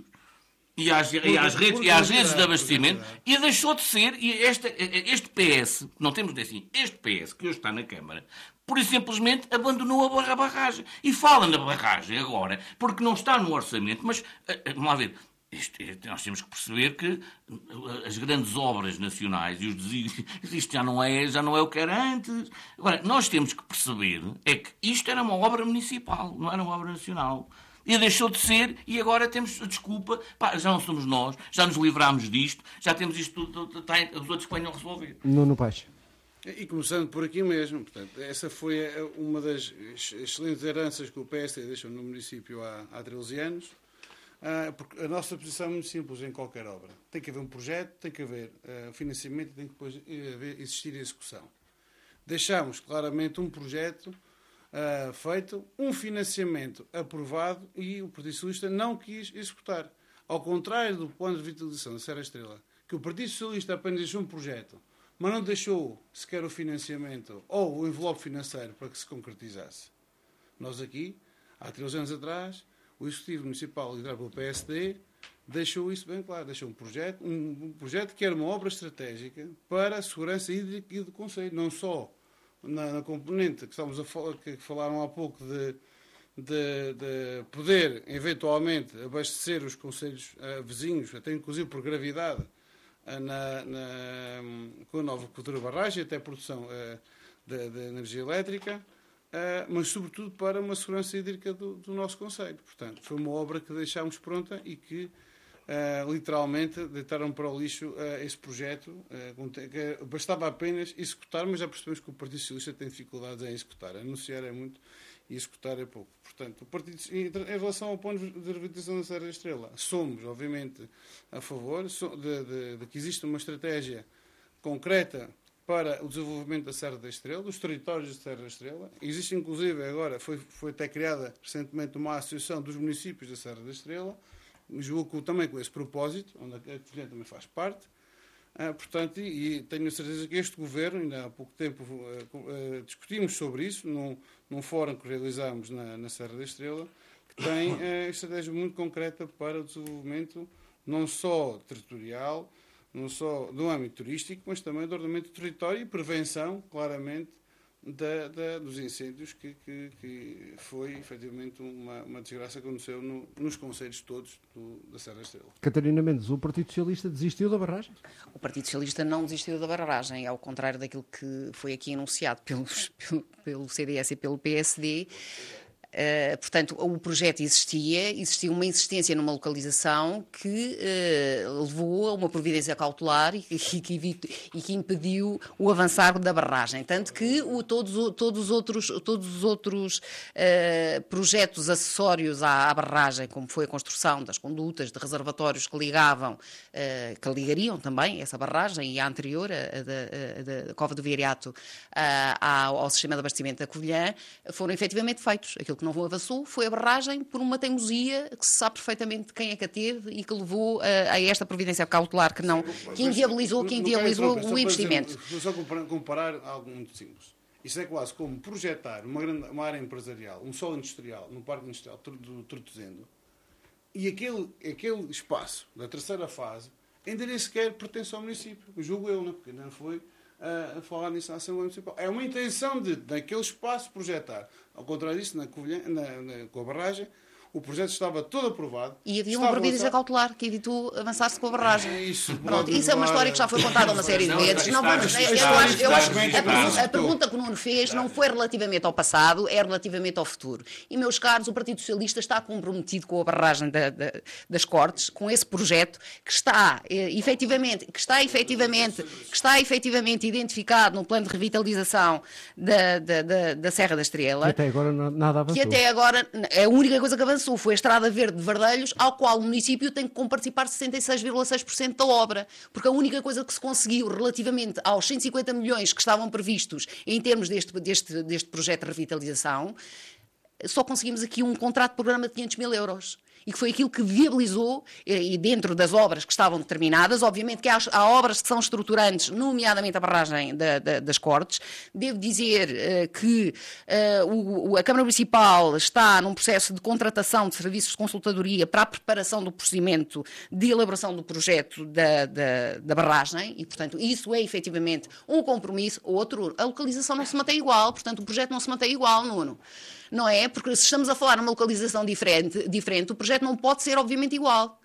Speaker 1: e às, e às, redes, e às redes de abastecimento e deixou de ser. E esta, este P S, não temos assim, este P S que hoje está na Câmara, por isso simplesmente abandonou a barragem. E fala na barragem agora, porque não está no orçamento, mas vamos lá ver. Isto, nós temos que perceber que as grandes obras nacionais e os desígnios, isto já não, é, já não é o que era antes. Agora, nós temos que perceber é que isto era uma obra municipal, não era uma obra nacional. E deixou de ser, e agora temos a desculpa, pá, já não somos nós, já nos livrámos disto, já temos isto tudo, tá, os outros que venham resolver.
Speaker 2: Nuno Paes.
Speaker 3: E começando por aqui mesmo, portanto, essa foi uma das excelentes heranças que o P S D deixou no município há, há treze anos. Ah, porque a nossa posição é muito simples em qualquer obra. Tem que haver um projeto, tem que haver uh, financiamento, tem que depois haver, existir a execução. Deixámos claramente um projeto uh, feito, um financiamento aprovado e o Partido Socialista não quis executar. Ao contrário do plano de revitalização da Serra Estrela, que o Partido Socialista apenas deixou um projeto, mas não deixou sequer o financiamento ou o envelope financeiro para que se concretizasse. Nós aqui, há treze anos atrás, o Executivo Municipal, liderado pelo P S D, deixou isso bem claro. Deixou um projeto, um, um projeto que era uma obra estratégica para a segurança hídrica e do Concelho. Não só na, na componente que, estamos a falar, que falaram há pouco de, de, de poder, eventualmente, abastecer os concelhos uh, vizinhos, até inclusive por gravidade, uh, na, na, com a nova cultura barragem, até a produção uh, de, de energia elétrica. Uh, mas, sobretudo, para uma segurança hídrica do, do nosso concelho. Portanto, foi uma obra que deixámos pronta e que, uh, literalmente, deitaram para o lixo uh, esse projeto. Uh, que bastava apenas executar, mas já percebemos que o Partido Socialista tem dificuldades em executar. Anunciar é muito e executar é pouco. Portanto, o Partido, em relação ao plano de revitalização da Serra Estrela, somos, obviamente, a favor de, de, de que exista uma estratégia concreta para o desenvolvimento da Serra da Estrela, dos territórios da Serra da Estrela. Existe, inclusive, agora, foi, foi até criada recentemente uma associação dos municípios da Serra da Estrela, julgo também com esse propósito, onde a Covilhã também faz parte. Ah, portanto, e, e tenho a certeza que este Governo, ainda há pouco tempo uh, uh, discutimos sobre isso, num, num fórum que realizámos na, na Serra da Estrela, que tem uh, estratégia muito concreta para o desenvolvimento não só territorial, não só do âmbito turístico, mas também do ordenamento do território e prevenção, claramente, da, da, dos incêndios, que, que, que foi, efetivamente, uma, uma desgraça que aconteceu no, nos concelhos todos do, da Serra da Estrela.
Speaker 2: Catarina Mendes, o Partido Socialista desistiu da barragem?
Speaker 4: O Partido Socialista não desistiu da barragem, ao contrário daquilo que foi aqui anunciado pelos, pelo, pelo C D S e pelo P S D. Uh, portanto, o projeto existia, existia uma insistência numa localização que uh, levou a uma providência cautelar e, e, que, evite, e que impediu o avançar da barragem. Tanto que o, todos, todos os outros, todos os outros uh, projetos acessórios à, à barragem, como foi a construção das condutas, de reservatórios que ligavam, uh, que ligariam também essa barragem e a anterior, a, a, a, a Cova do Viriato, uh, ao, ao sistema de abastecimento da Covilhã, foram efetivamente feitos. Aquilo que não avançou foi a barragem por uma teimosia que se sabe perfeitamente quem é que a teve e que levou a, a esta providência cautelar que não, que inviabilizou, que inviabilizou o investimento.
Speaker 3: Vou só comparar, comparar algo muito simples. Isso é quase como projetar uma, grande, uma área empresarial, um solo industrial, num parque industrial do Tortozendo, e aquele, aquele espaço da terceira fase ainda nem sequer pertence ao município. Julgo eu, né? Porque ainda não foi a, a falar nisso na Assembleia Municipal. É uma intenção de, naquele espaço, projetar. Ao contrário disso, na, Covilhã, na, na, com a barragem, o projeto estava todo aprovado.
Speaker 4: E havia uma providência cautelar que evitou avançar-se com a barragem.
Speaker 3: É isso,
Speaker 4: Pronto, isso é uma história que já foi contada uma série de vezes. Não vamos, eu acho, eu acho, a, pergunta, a pergunta que o Nuno fez não foi relativamente ao passado, é relativamente ao futuro. E, meus caros, o Partido Socialista está comprometido com a barragem da, da, das Cortes, com esse projeto que está, efetivamente, que está efetivamente, que está efetivamente identificado no plano de revitalização da, da, da, da Serra da Estrela.
Speaker 2: Que até agora nada avançou.
Speaker 4: Que até agora é a única coisa que avançou. Foi a Estrada Verde de Vardelhos, ao qual o município tem que comparticipar sessenta e seis vírgula seis por cento da obra, porque a única coisa que se conseguiu relativamente aos cento e cinquenta milhões que estavam previstos em termos deste, deste, deste projeto de revitalização, só conseguimos aqui um contrato de programa de quinhentos mil euros. E que foi aquilo que viabilizou, e dentro das obras que estavam determinadas, obviamente que há, há obras que são estruturantes, nomeadamente a barragem da, da, das Cortes. Devo dizer uh, que uh, o, a Câmara Municipal está num processo de contratação de serviços de consultadoria para a preparação do procedimento de elaboração do projeto da, da, da barragem, e, portanto, isso é efetivamente um compromisso. Outro, a localização não se mantém igual, portanto, o projeto não se mantém igual, Nuno. Não é? Porque se estamos a falar numa localização diferente, diferente, o projeto não pode ser, obviamente, igual.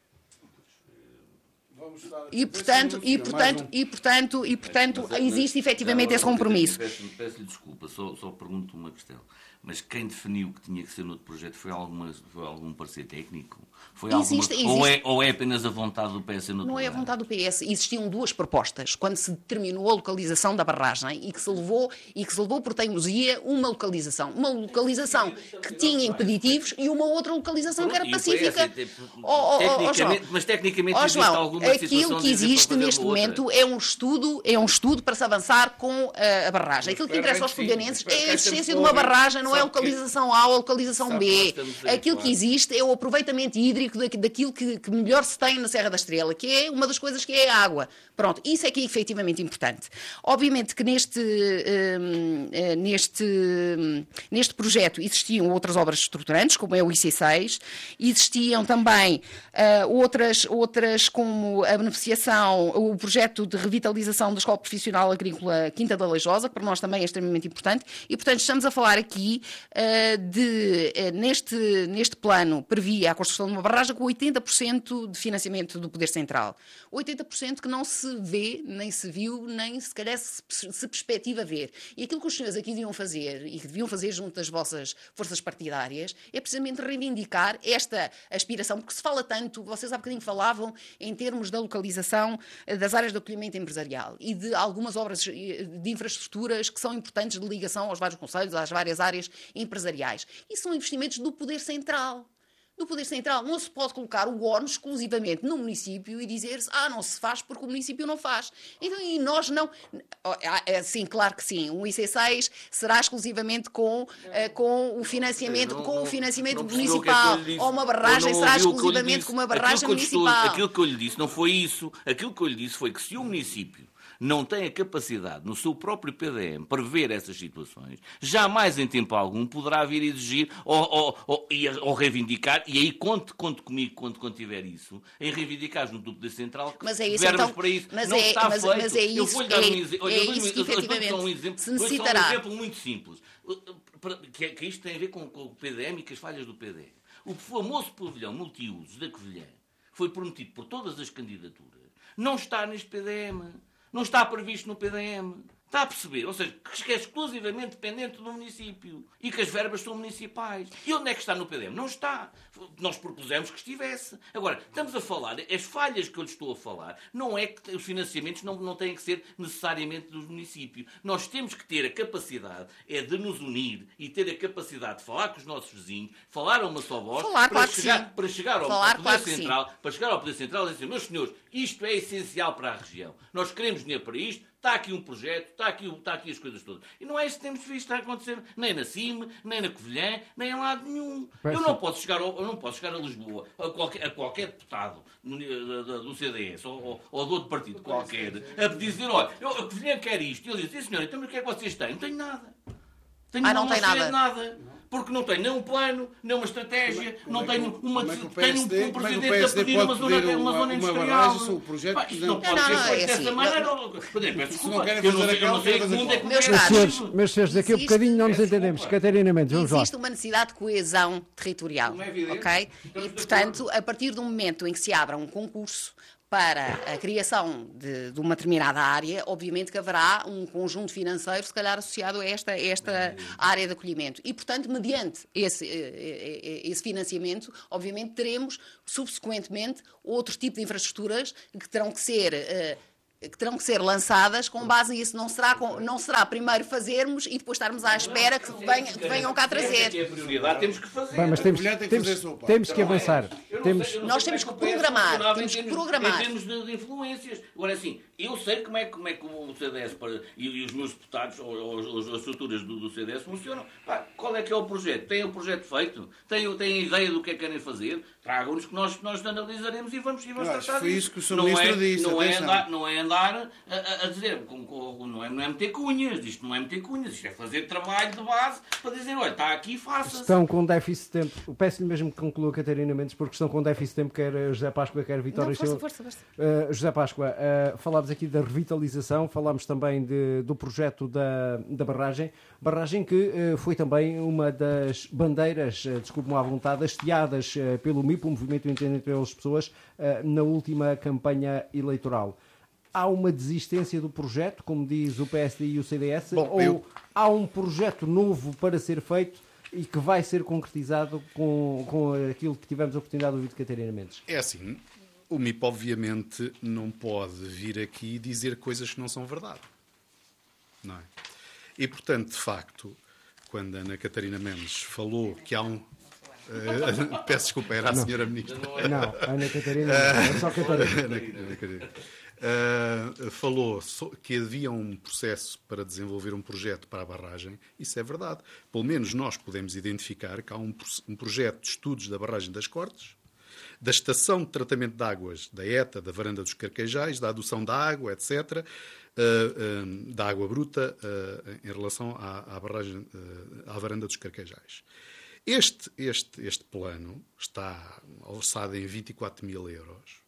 Speaker 4: E, portanto, e, portanto, e, portanto, e, portanto, existe efetivamente esse compromisso.
Speaker 1: Peço-lhe peço desculpa, só, só pergunto uma questão. Mas quem definiu que tinha que ser no outro projeto foi, alguma, foi algum parecer técnico? Foi
Speaker 4: existe,
Speaker 1: alguma,
Speaker 4: existe.
Speaker 1: Ou, é, ou é apenas a vontade do P S no outro
Speaker 4: Não
Speaker 1: lugar?
Speaker 4: é a vontade do P S. Existiam duas propostas quando se determinou a localização da barragem e que se levou, e que se levou por teimosia uma localização. Uma localização que tinha impeditivos e uma outra localização que era pacífica.
Speaker 1: Oh, oh, oh, João, mas tecnicamente
Speaker 4: oh,
Speaker 1: existe
Speaker 4: João,
Speaker 1: alguma
Speaker 4: aquilo que existe neste momento é um estudo, é um estudo para se avançar com a, a barragem. Aquilo que interessa aos fogueirenses é a existência de uma barragem, não é a localização A ou a localização B. Aquilo que existe é o aproveitamento hídrico daquilo que, que melhor se tem na Serra da Estrela, que é uma das coisas que é a água. Pronto, isso é que é efetivamente importante. Obviamente que neste, hum, neste, hum, neste projeto existiam outras obras estruturantes, como é o I C seis, existiam também uh, outras, outras como a beneficiação, o projeto de revitalização da Escola Profissional Agrícola Quinta da Leijosa, que para nós também é extremamente importante, e portanto estamos a falar aqui uh, de, uh, neste, neste plano, previa a construção de uma barragem com oitenta por cento de financiamento do Poder Central. oitenta por cento que não se vê, nem se viu, nem se calhar se, se perspectiva ver. E aquilo que os senhores aqui deviam fazer, e que deviam fazer junto das vossas forças partidárias, é precisamente reivindicar esta aspiração, porque se fala tanto, vocês há bocadinho falavam em termos da localização das áreas de acolhimento empresarial e de algumas obras de infraestruturas que são importantes de ligação aos vários concelhos, às várias áreas empresariais. E são investimentos do Poder Central. Do Poder Central. Não se pode colocar o ónus exclusivamente no município e dizer-se, ah, não se faz porque o município não faz. Então, e nós não... Sim, claro que sim. Um I C seis será exclusivamente com, uh, com o financiamento, não, com o financiamento
Speaker 1: não, não
Speaker 4: municipal.
Speaker 1: Que é
Speaker 4: ou uma barragem será exclusivamente com uma barragem municipal.
Speaker 1: Estou, aquilo que eu lhe disse não foi isso. Aquilo que eu lhe disse foi que se o município não tem a capacidade, no seu próprio P D M, para ver essas situações, jamais em tempo algum poderá vir exigir ou, ou, ou, ou reivindicar, e aí conte, conte comigo quando, quando tiver isso, em reivindicar junto do Poder Central que
Speaker 4: mas é isso,
Speaker 1: verbas
Speaker 4: então,
Speaker 1: para isso.
Speaker 4: Mas
Speaker 1: não
Speaker 4: é,
Speaker 1: está
Speaker 4: mas,
Speaker 1: feito.
Speaker 4: Mas é isso,
Speaker 1: eu vou-lhe dar
Speaker 4: é,
Speaker 1: um exemplo.
Speaker 4: É isso que efetivamente
Speaker 1: um exemplo,
Speaker 4: se necessitará.
Speaker 1: um exemplo muito simples, que, que isto tem a ver com, com o P D M e com as falhas do P D M. O famoso pavilhão multiusos da Covilhã foi prometido por todas as candidaturas. Não está neste P D M. Não está previsto no P D M. Está a perceber? Ou seja, que é exclusivamente dependente do município. E que as verbas são municipais. E onde é que está no P D M? Não está. Nós propusemos que estivesse. Agora, estamos a falar, as falhas que eu lhe estou a falar, não é que os financiamentos não, não têm que ser necessariamente dos municípios. Nós temos que ter a capacidade é de nos unir e ter a capacidade de falar com os nossos vizinhos, falar a uma só voz,
Speaker 4: falar,
Speaker 1: para,
Speaker 4: claro
Speaker 1: chegar, para chegar ao,
Speaker 4: falar,
Speaker 1: ao Poder
Speaker 4: claro
Speaker 1: Central, para chegar ao Poder Central e dizer, meus senhores, isto é essencial para a região. Nós queremos dinheiro para isto, está aqui um projeto, está aqui, está aqui as coisas todas. E não é isso que temos visto a acontecer nem na CIM, nem na Covilhã, nem em lado nenhum. Eu não posso chegar, ao, eu não posso chegar a Lisboa, a qualquer, a qualquer deputado do C D S ou, ou, ou de outro partido qualquer, a dizer, olha, eu, a Covilhã quer isto. E ele diz, sim senhor, então o que é que vocês têm? Não tenho nada. Tenho
Speaker 4: ah, não,
Speaker 1: não
Speaker 4: tem nada.
Speaker 1: nada. Porque não tem nem um plano, nem uma estratégia,
Speaker 3: como é, como
Speaker 1: não tenho uma...
Speaker 3: como é que o
Speaker 1: tenho um, um presidente a pedir uma zona, uma, uma zona industrial.
Speaker 3: Uma, projeto
Speaker 1: Pá, isto não,
Speaker 3: não
Speaker 1: pode
Speaker 4: não,
Speaker 1: ser
Speaker 4: não,
Speaker 1: feito
Speaker 4: é
Speaker 1: dessa
Speaker 4: assim,
Speaker 1: maneira.
Speaker 4: não-
Speaker 1: Peço desculpa,
Speaker 3: não querem
Speaker 1: eu não
Speaker 3: fazer
Speaker 1: sei, eu não
Speaker 3: aquela,
Speaker 1: sei
Speaker 3: querem
Speaker 1: que mundo é
Speaker 3: fazer
Speaker 1: que
Speaker 4: Meus
Speaker 1: é
Speaker 2: Meus
Speaker 4: caros,
Speaker 2: senhores, meus senhores, daqui a
Speaker 4: Existe-
Speaker 2: bocadinho não nos
Speaker 1: Peço
Speaker 2: entendemos.
Speaker 1: desculpa.
Speaker 2: Catarina Mendes, vamos lá.
Speaker 4: Existe uma necessidade de coesão territorial,
Speaker 1: Como é evidente.
Speaker 4: ok?
Speaker 1: Estamos
Speaker 4: E,
Speaker 1: de
Speaker 4: portanto, a partir do momento em que se abra um concurso para a criação de, de uma determinada área, obviamente que haverá um conjunto financeiro, se calhar, associado a esta, a esta área de acolhimento. E, portanto, mediante esse, eh, eh, esse financiamento, obviamente teremos, subsequentemente, outro tipo de infraestruturas que terão que ser... eh, que terão que ser lançadas com base nisso. Não será, com, não será primeiro fazermos e depois estarmos à espera que venham, que venham cá trazer.
Speaker 1: Se é a prioridade, temos que fazer.
Speaker 2: Bem, mas temos,
Speaker 3: Covilhã tem que
Speaker 2: temos,
Speaker 3: fazer a sua parte.
Speaker 2: temos que avançar.
Speaker 1: Eu não
Speaker 2: Temos,
Speaker 1: sei- eu não
Speaker 4: Nós
Speaker 1: sei
Speaker 4: temos
Speaker 1: como
Speaker 4: que
Speaker 1: é o P S
Speaker 4: programar,
Speaker 1: funcionava
Speaker 4: temos
Speaker 1: em
Speaker 4: que
Speaker 1: termos-
Speaker 4: programar.
Speaker 1: Em termos de, de influências. Agora, assim, eu sei como é, como é que o C D S para, e, e os meus deputados, ou, ou, ou as estruturas do, do C D S funcionam. Pá, qual é que é o projeto? Tem o projeto feito? Tem, tem a ideia do que é que querem fazer? Tragam-nos que nós, nós analisaremos e vamos, e vamos
Speaker 3: Eu acho
Speaker 1: tratar
Speaker 3: que foi
Speaker 1: disso.
Speaker 3: isso que o senhor
Speaker 1: não
Speaker 3: Ministro
Speaker 1: é,
Speaker 3: disse,
Speaker 1: Não é,
Speaker 3: atenção.
Speaker 1: andar, não é andar a, a- a dizer, com, com, não, é, não é meter cunhas, isto não é meter cunhas, isto é fazer trabalho de base para dizer, olha, está aqui, faça-se.
Speaker 2: estão com déficit de tempo. Peço-lhe mesmo que conclua, Catarina Mendes, porque estão com déficit de tempo, quer José Páscoa, quer Vitória
Speaker 4: Não, força,
Speaker 2: Silva.
Speaker 4: força, força.
Speaker 2: Uh, José Páscoa, uh, falámos aqui da revitalização, falámos também de- do projeto da, da barragem, barragem que uh, foi também uma das bandeiras, uh, desculpe-me à vontade, hasteadas uh, pelo M I P, o Movimento Independente pelas Pessoas, uh, na última campanha eleitoral. Há uma desistência do projeto, como diz o P S D e o C D S,
Speaker 5: Bom,
Speaker 2: ou
Speaker 5: eu-
Speaker 2: há um projeto novo para ser feito e que vai ser concretizado com, com aquilo que tivemos a oportunidade de ouvir de Catarina Mendes?
Speaker 5: É assim, o M I P obviamente não pode vir aqui e dizer coisas que não são verdade. Não é? E, portanto, de facto, quando a Ana Catarina Mendes falou que há um... Eh, peço desculpa, era a senhora Ministra.
Speaker 2: Não, Ana Catarina, é só Catarina.
Speaker 5: Ana- Ana Catarina. Uh, falou so- que havia um processo para desenvolver um projeto para a barragem. Isso é verdade. Pelo menos nós podemos identificar que há um, pro- um projeto de estudos da barragem das Cortes, da estação de tratamento de águas da ETA, da Varanda dos Carquejais, da adução da água, etcétera, uh, um, da água bruta uh, em relação à, à barragem, uh, à Varanda dos Carquejais. Este, este, este plano está orçado em vinte e quatro mil euros.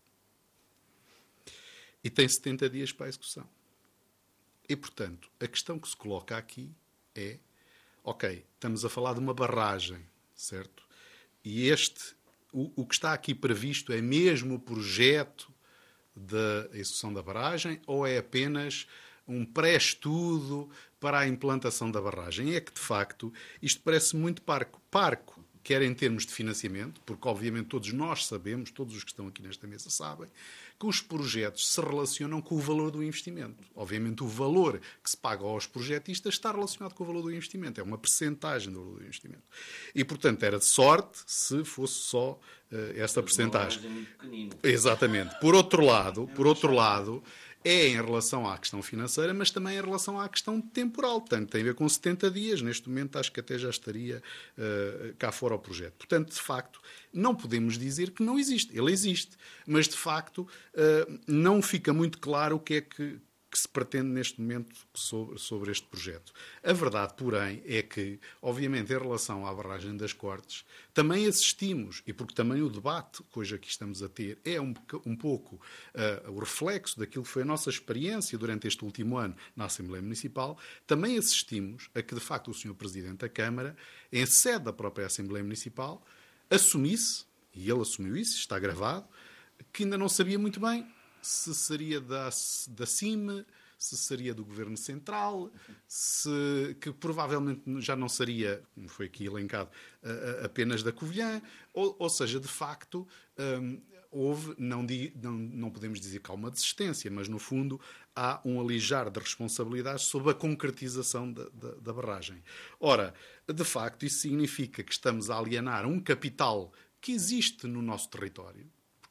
Speaker 5: E tem setenta dias para a execução. E, portanto, a questão que se coloca aqui é, ok, estamos a falar de uma barragem, certo? E este, o, o que está aqui previsto é mesmo o projeto da execução da barragem ou é apenas um pré-estudo para a implantação da barragem? É que, de facto, isto parece muito parco. Parco, quer em termos de financiamento, porque, obviamente, todos nós sabemos, todos os que estão aqui nesta mesa sabem, que os projetos se relacionam com o valor do investimento. Obviamente, o valor que se paga aos projetistas está relacionado com o valor do investimento. É uma percentagem do valor do investimento. E, portanto, era de sorte se fosse só uh, esta percentagem.
Speaker 1: Não é muito pequenino.
Speaker 5: Exatamente. Por outro lado, por outro lado, é em relação à questão financeira, mas também em relação à questão temporal. Portanto, tem a ver com setenta dias. Neste momento, acho que até já estaria uh, cá fora o projeto. Portanto, de facto, não podemos dizer que não existe. Ele existe. Mas, de facto, uh, não fica muito claro o que é que, que se pretende neste momento sobre, sobre este projeto. A verdade, porém, é que, obviamente, em relação à barragem das Cortes, também assistimos, e porque também o debate que hoje aqui estamos a ter é um, um pouco uh, o reflexo daquilo que foi a nossa experiência durante este último ano na Assembleia Municipal, também assistimos a que, de facto, o senhor Presidente da Câmara, em sede da própria Assembleia Municipal, assumisse, e ele assumiu isso, está gravado, que ainda não sabia muito bem se seria da, da C I M, se seria do Governo Central, se, que provavelmente já não seria, como foi aqui elencado, apenas da Covilhã, ou, ou seja, de facto, hum, houve, não, di, não, não podemos dizer que há uma desistência, mas no fundo há um alijar de responsabilidades sobre a concretização da, da, da barragem. Ora, de facto, isso significa que estamos a alienar um capital que existe no nosso território.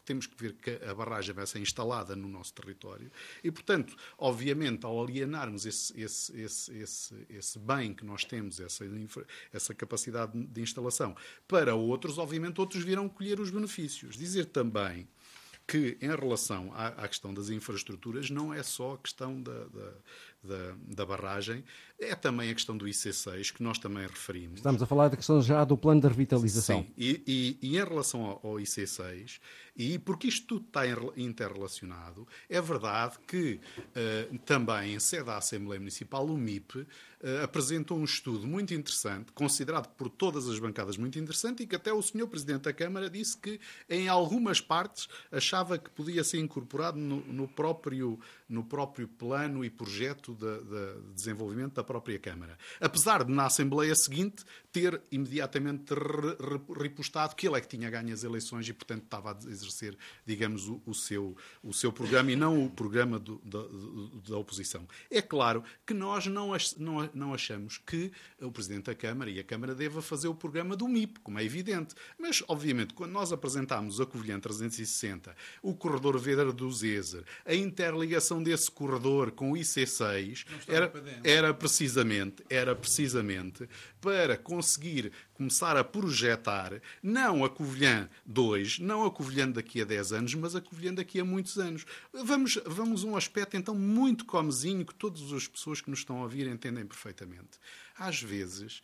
Speaker 5: temos que ver que a barragem vai ser instalada no nosso território e, portanto, obviamente, ao alienarmos esse, esse, esse, esse, esse bem que nós temos, essa, essa capacidade de instalação, para outros, obviamente, outros virão colher os benefícios. Dizer também que, em relação à, à questão das infraestruturas, não é só a questão da, da, da, da barragem, é também a questão do I C seis, que nós também referimos.
Speaker 2: Estamos a falar da questão já do plano de revitalização.
Speaker 5: Sim, e, e, e em relação ao, ao I C seis, e porque isto tudo está interrelacionado, é verdade que uh, também, em sede da Assembleia Municipal, o M I P uh, apresentou um estudo muito interessante, considerado por todas as bancadas muito interessante, e que até o senhor Presidente da Câmara disse que, em algumas partes, achava que podia ser incorporado no, no, próprio, no próprio plano e projeto de, de desenvolvimento da própria Câmara. Apesar de, na Assembleia seguinte, ter imediatamente re, re, repostado que ele é que tinha ganho as eleições e, portanto, estava a exercer, digamos, o, o, seu, o seu programa e não o programa do, da, da oposição. É claro que nós não, não, não achamos que o Presidente da Câmara e a Câmara deva fazer o programa do M I P, como é evidente. Mas, obviamente, quando nós apresentámos a Covilhã trezentos e sessenta, o corredor Vedra do Zezer, a interligação desse corredor com o I C seis, era, era, precisamente, era precisamente para conseguir começar a projetar não a Covilhã dois, não a Covilhã daqui a dez anos, mas a Covilhã daqui a muitos anos. Vamos, vamos a um aspecto, então, muito comezinho, que todas as pessoas que nos estão a ouvir entendem perfeitamente. Às vezes,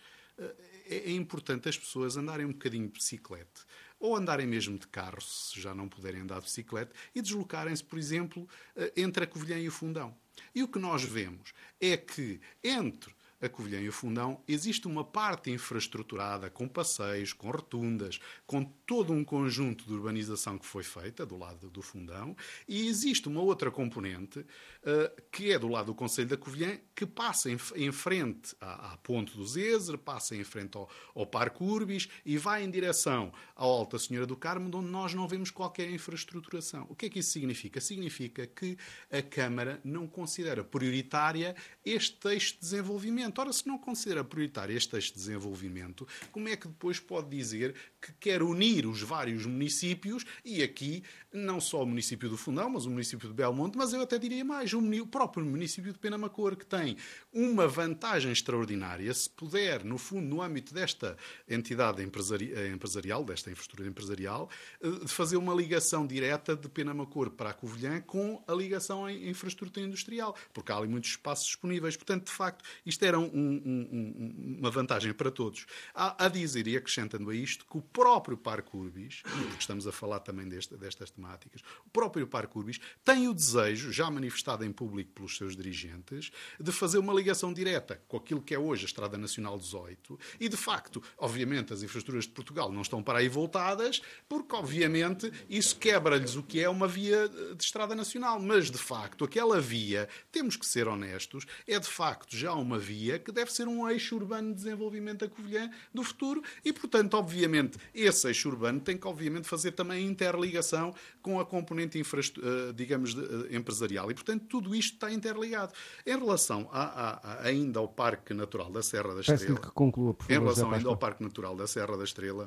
Speaker 5: é importante as pessoas andarem um bocadinho de bicicleta, ou andarem mesmo de carro, se já não puderem andar de bicicleta, e deslocarem-se, por exemplo, entre a Covilhã e o Fundão. E o que nós vemos é que, entre a Covilhã e o Fundão, existe uma parte infraestruturada com passeios, com rotundas, com todo um conjunto de urbanização que foi feita do lado do Fundão, e existe uma outra componente, uh, que é do lado do Concelho da Covilhã, que passa em, em frente à, à Ponte do Zezer, passa em frente ao, ao Parque Urbis e vai em direção à Alta Senhora do Carmo, onde nós não vemos qualquer infraestruturação. O que é que isso significa? Significa que a Câmara não considera prioritária este eixo de desenvolvimento. Ora, se não considera prioritário este eixo de desenvolvimento, como é que depois pode dizer que quer unir os vários municípios, e aqui não só o município do Fundão, mas o município de Belmonte, mas eu até diria mais, o próprio município de Penamacor, que tem uma vantagem extraordinária, se puder, no fundo, no âmbito desta entidade empresarial, desta infraestrutura empresarial, de fazer uma ligação direta de Penamacor para a Covilhã com a ligação à infraestrutura industrial, porque há ali muitos espaços disponíveis. Portanto, de facto, isto era um, um, um, uma vantagem para todos. Há a dizer, e acrescentando a isto, que o próprio Parque Urbis, porque estamos a falar também deste, destas temáticas, o próprio Parque Urbis tem o desejo, já manifestado em público pelos seus dirigentes, de fazer uma ligação direta com aquilo que é hoje a Estrada Nacional dezoito, e, de facto, obviamente, as infraestruturas de Portugal não estão para aí voltadas, porque, obviamente, isso quebra-lhes o que é uma via de Estrada Nacional. Mas, de facto, aquela via, temos que ser honestos, é, de facto, já uma via que deve ser um eixo urbano de desenvolvimento da Covilhã do futuro e, portanto, obviamente, esse eixo urbano tem que, obviamente, fazer também interligação com a componente, digamos, empresarial. E, portanto, tudo isto está interligado. Em relação a, a, a, ainda ao Parque Natural da Serra da Estrela...
Speaker 2: Que conclua, por favor,
Speaker 5: em relação ainda ao Parque Natural da Serra da Estrela,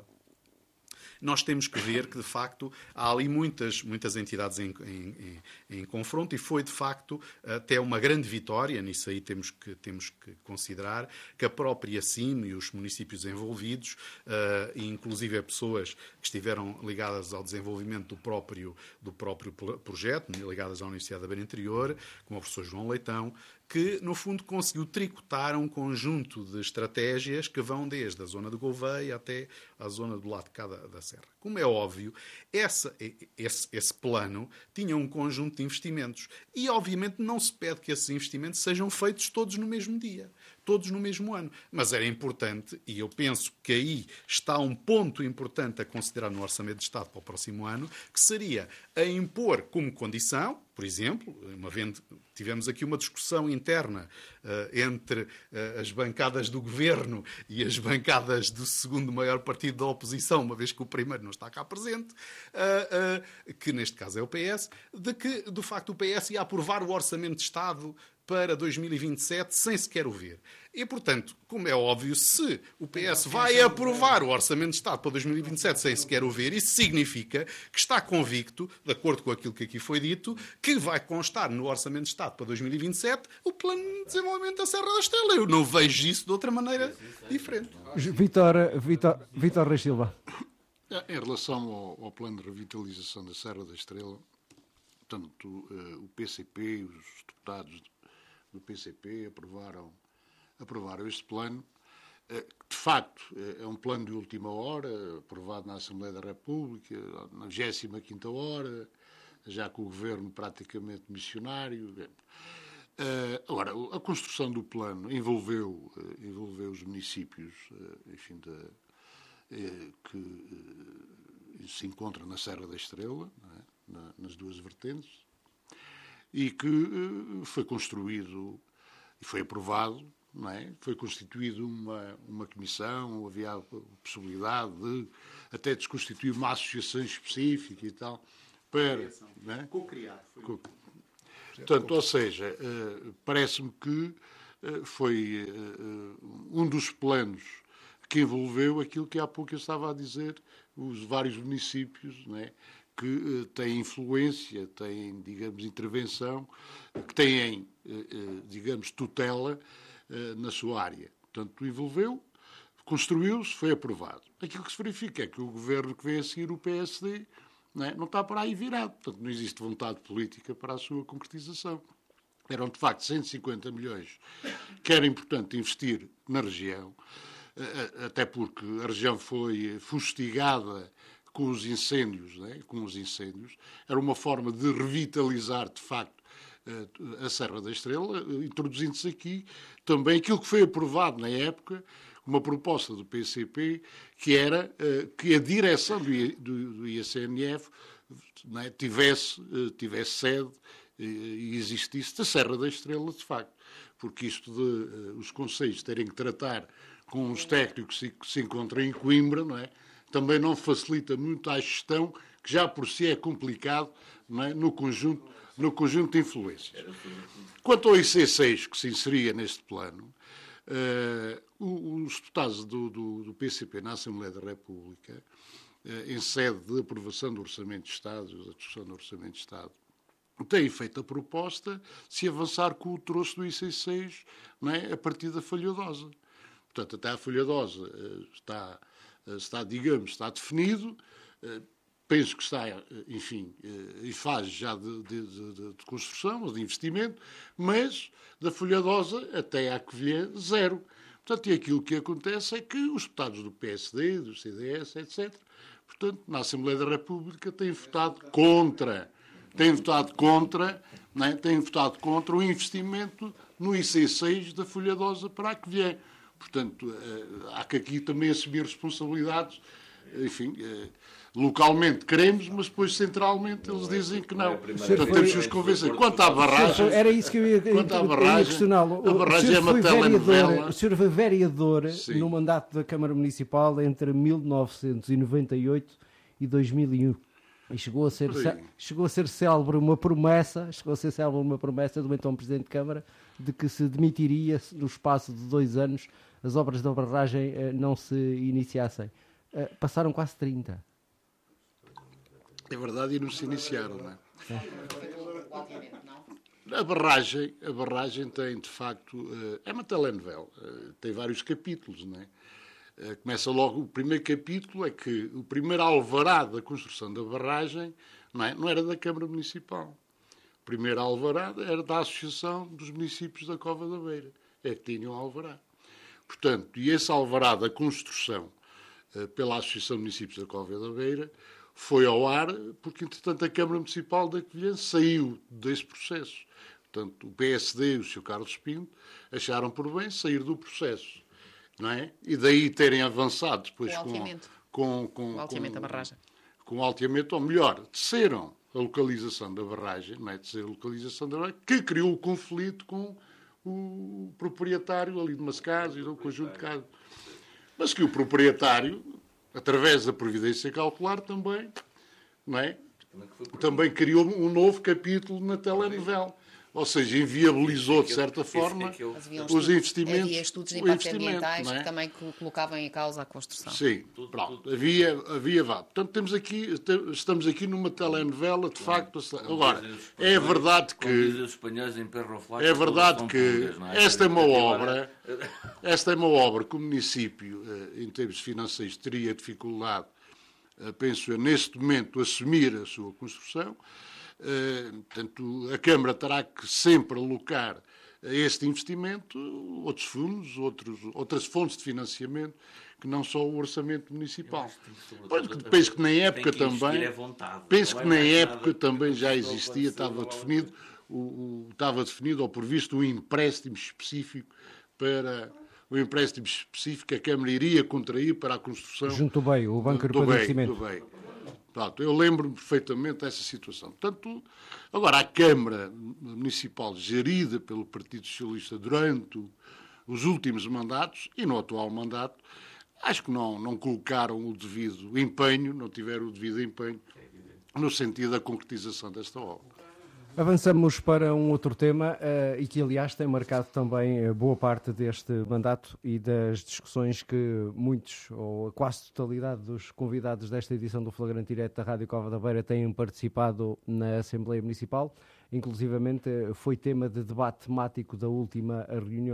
Speaker 5: nós temos que ver que, de facto, há ali muitas, muitas entidades em, em, em, em confronto e foi, de facto, até uma grande vitória, nisso aí temos que, temos que considerar, que a própria C I M e os municípios envolvidos, uh, inclusive pessoas que estiveram ligadas ao desenvolvimento do próprio, do próprio projeto, ligadas à Universidade da Beira Interior, como o professor João Leitão, que, no fundo, conseguiu tricotar um conjunto de estratégias que vão desde a zona de Gouveia até à zona do lado de cá da, da Serra. Como é óbvio, essa, esse, esse plano tinha um conjunto de investimentos e, obviamente, não se pede que esses investimentos sejam feitos todos no mesmo dia, todos no mesmo ano. Mas era importante, e eu penso que aí está um ponto importante a considerar no Orçamento de Estado para o próximo ano, que seria a impor como condição, por exemplo, uma vez tivemos aqui uma discussão interna uh, entre uh, as bancadas do Governo e as bancadas do segundo maior partido da oposição, uma vez que o primeiro não está cá presente, uh, uh, que neste caso é o P S, de que, de facto, o P S ia aprovar o Orçamento de Estado para dois mil e vinte e sete sem sequer o ver. E, portanto, como é óbvio, se o P S vai aprovar o Orçamento de Estado para dois mil e vinte e sete sem sequer o ver, isso significa que está convicto, de acordo com aquilo que aqui foi dito, que vai constar no Orçamento de Estado para dois mil e vinte e sete o Plano de Desenvolvimento da Serra da Estrela. Eu não vejo isso de outra maneira diferente.
Speaker 2: Vítor, Vítor, Vítor Reis Silva.
Speaker 6: Em relação ao, ao plano de revitalização da Serra da Estrela, portanto, uh, o P C P, os deputados do P C P aprovaram, aprovaram este plano, uh, que de facto é um plano de última hora, aprovado na Assembleia da República, na vigésima quinta hora, já com o governo praticamente missionário. Uh, agora, a construção do plano envolveu, uh, envolveu os municípios, uh, enfim, da que se encontra na Serra da Estrela, não é? Na, nas duas vertentes, e que foi construído e foi aprovado, não é? Foi constituída uma, uma comissão, havia a possibilidade de até desconstituir uma associação específica e tal, para...
Speaker 5: Co-criar.
Speaker 6: Co Portanto, ou seja, parece-me que foi um dos planos que envolveu aquilo que há pouco eu estava a dizer, os vários municípios, não é? Que uh, têm influência, têm, digamos, intervenção, que têm, uh, uh, digamos, tutela uh, na sua área. Portanto, envolveu, construiu-se, foi aprovado. Aquilo que se verifica é que o governo que vem a seguir, o P S D, não é? Não está para aí virado. Portanto, não existe vontade política para a sua concretização. Eram, de facto, cento e cinquenta milhões que era importante investir na região, até porque a região foi fustigada com os incêndios, né? com os incêndios. Era uma forma de revitalizar, de facto, a Serra da Estrela, introduzindo-se aqui também aquilo que foi aprovado na época, uma proposta do P C P, que era que a direção do I C N F, né? tivesse, tivesse sede e existisse da Serra da Estrela, de facto. Porque isto de os conselhos terem que tratar com os técnicos que se encontram em Coimbra, não é? Também não facilita muito a gestão, que já por si é complicado, não é? no, conjunto, no conjunto de influências. Quanto ao I C seis, que se inseria neste plano, uh, os deputados do, do, do P C P na Assembleia da República, uh, em sede de aprovação do Orçamento de Estado, da discussão do Orçamento de Estado, têm feito a proposta de se avançar com o troço do I C seis, não é? A partir da Falhadosa. Portanto, até a Falhadosa está, está, digamos, está definido, penso que está, enfim, em fase já de, de, de, de construção ou de investimento, mas da Falhadosa até à Covilhã, zero. Portanto, e aquilo que acontece é que os deputados do P S D, do C D S, etcétera, portanto, na Assembleia da República têm votado contra, têm votado contra, não é? têm votado contra o investimento no I C seis da Falhadosa para a Covilhã. Portanto, há que aqui também assumir responsabilidades, enfim, localmente queremos, mas depois centralmente eles dizem que não. Portanto, temos que os convencer. Quanto à barragem...
Speaker 2: Era isso que eu ia,
Speaker 6: quanto à barragem,
Speaker 2: questioná-lo.
Speaker 6: A barragem é uma telenovela.
Speaker 2: O senhor foi vereador
Speaker 6: Sim.
Speaker 2: no mandato da Câmara Municipal entre mil novecentos e noventa e oito e dois mil e um. E chegou a ser, chegou a ser célebre uma promessa, chegou a ser célebre uma promessa do então Presidente de Câmara de que se demitiria no espaço de dois anos as obras da barragem eh, não se iniciassem. Eh, passaram quase trinta.
Speaker 6: É verdade, e não se iniciaram, não é? A barragem, a barragem tem, de facto, é uma telenovela, tem vários capítulos, não é? Começa logo, o primeiro capítulo é que o primeiro alvará da construção da barragem não, é? não era da Câmara Municipal. O primeiro alvará era da Associação dos Municípios da Cova da Beira. É que tinham alvará. Portanto, e esse alvará da construção pela Associação de Municípios da Cova da Beira foi ao ar porque, entretanto, a Câmara Municipal da Covilhã saiu desse processo. Portanto, o P S D e o senhor Carlos Pinto acharam por bem sair do processo. Não é? E daí terem avançado depois com, com, com,
Speaker 4: o alteamento da barragem.
Speaker 6: Com o alteamento, ou melhor, desceram a localização da barragem, não é? Descer a localização da barragem, que criou o conflito com o proprietário ali de umas casas, um conjunto de casas. Mas que o proprietário, através da providência cautelar também, não é? Também criou um novo capítulo na telenovela. ou seja, inviabilizou de certa forma os investimentos.
Speaker 4: Havia estudos de impactos ambientais que também colocavam em causa a construção.
Speaker 6: Sim, pronto, havia, havia vá. Portanto, temos aqui, estamos aqui numa telenovela, de facto. Agora, é verdade que é verdade que esta é uma obra, esta é uma obra que o município, em termos financeiros, teria dificuldade, penso eu, neste momento, assumir a sua construção. Uh, portanto, a Câmara terá que sempre alocar a este investimento outros fundos, outros, outras fontes de financiamento, que não só o orçamento municipal. Pois, que, penso que na época que também, vontade, penso que na época também já existia, estava definido, o, o, estava definido ou previsto um empréstimo específico para o empréstimo específico que a Câmara iria contrair para a construção.
Speaker 2: Junto ao B E I, o Banco Europeu de Investimento.
Speaker 6: Pronto, eu lembro-me perfeitamente dessa situação. Portanto, agora, a Câmara Municipal, gerida pelo Partido Socialista durante os últimos mandatos e no atual mandato, acho que não, não colocaram o devido empenho, não tiveram o devido empenho no sentido da concretização desta obra.
Speaker 2: Avançamos para um outro tema uh, e que, aliás, tem marcado também boa parte deste mandato e das discussões que muitos, ou a quase totalidade dos convidados desta edição do Flagrante Direto da Rádio Cova da Beira têm participado na Assembleia Municipal. Inclusivamente, foi tema de debate temático da última reunião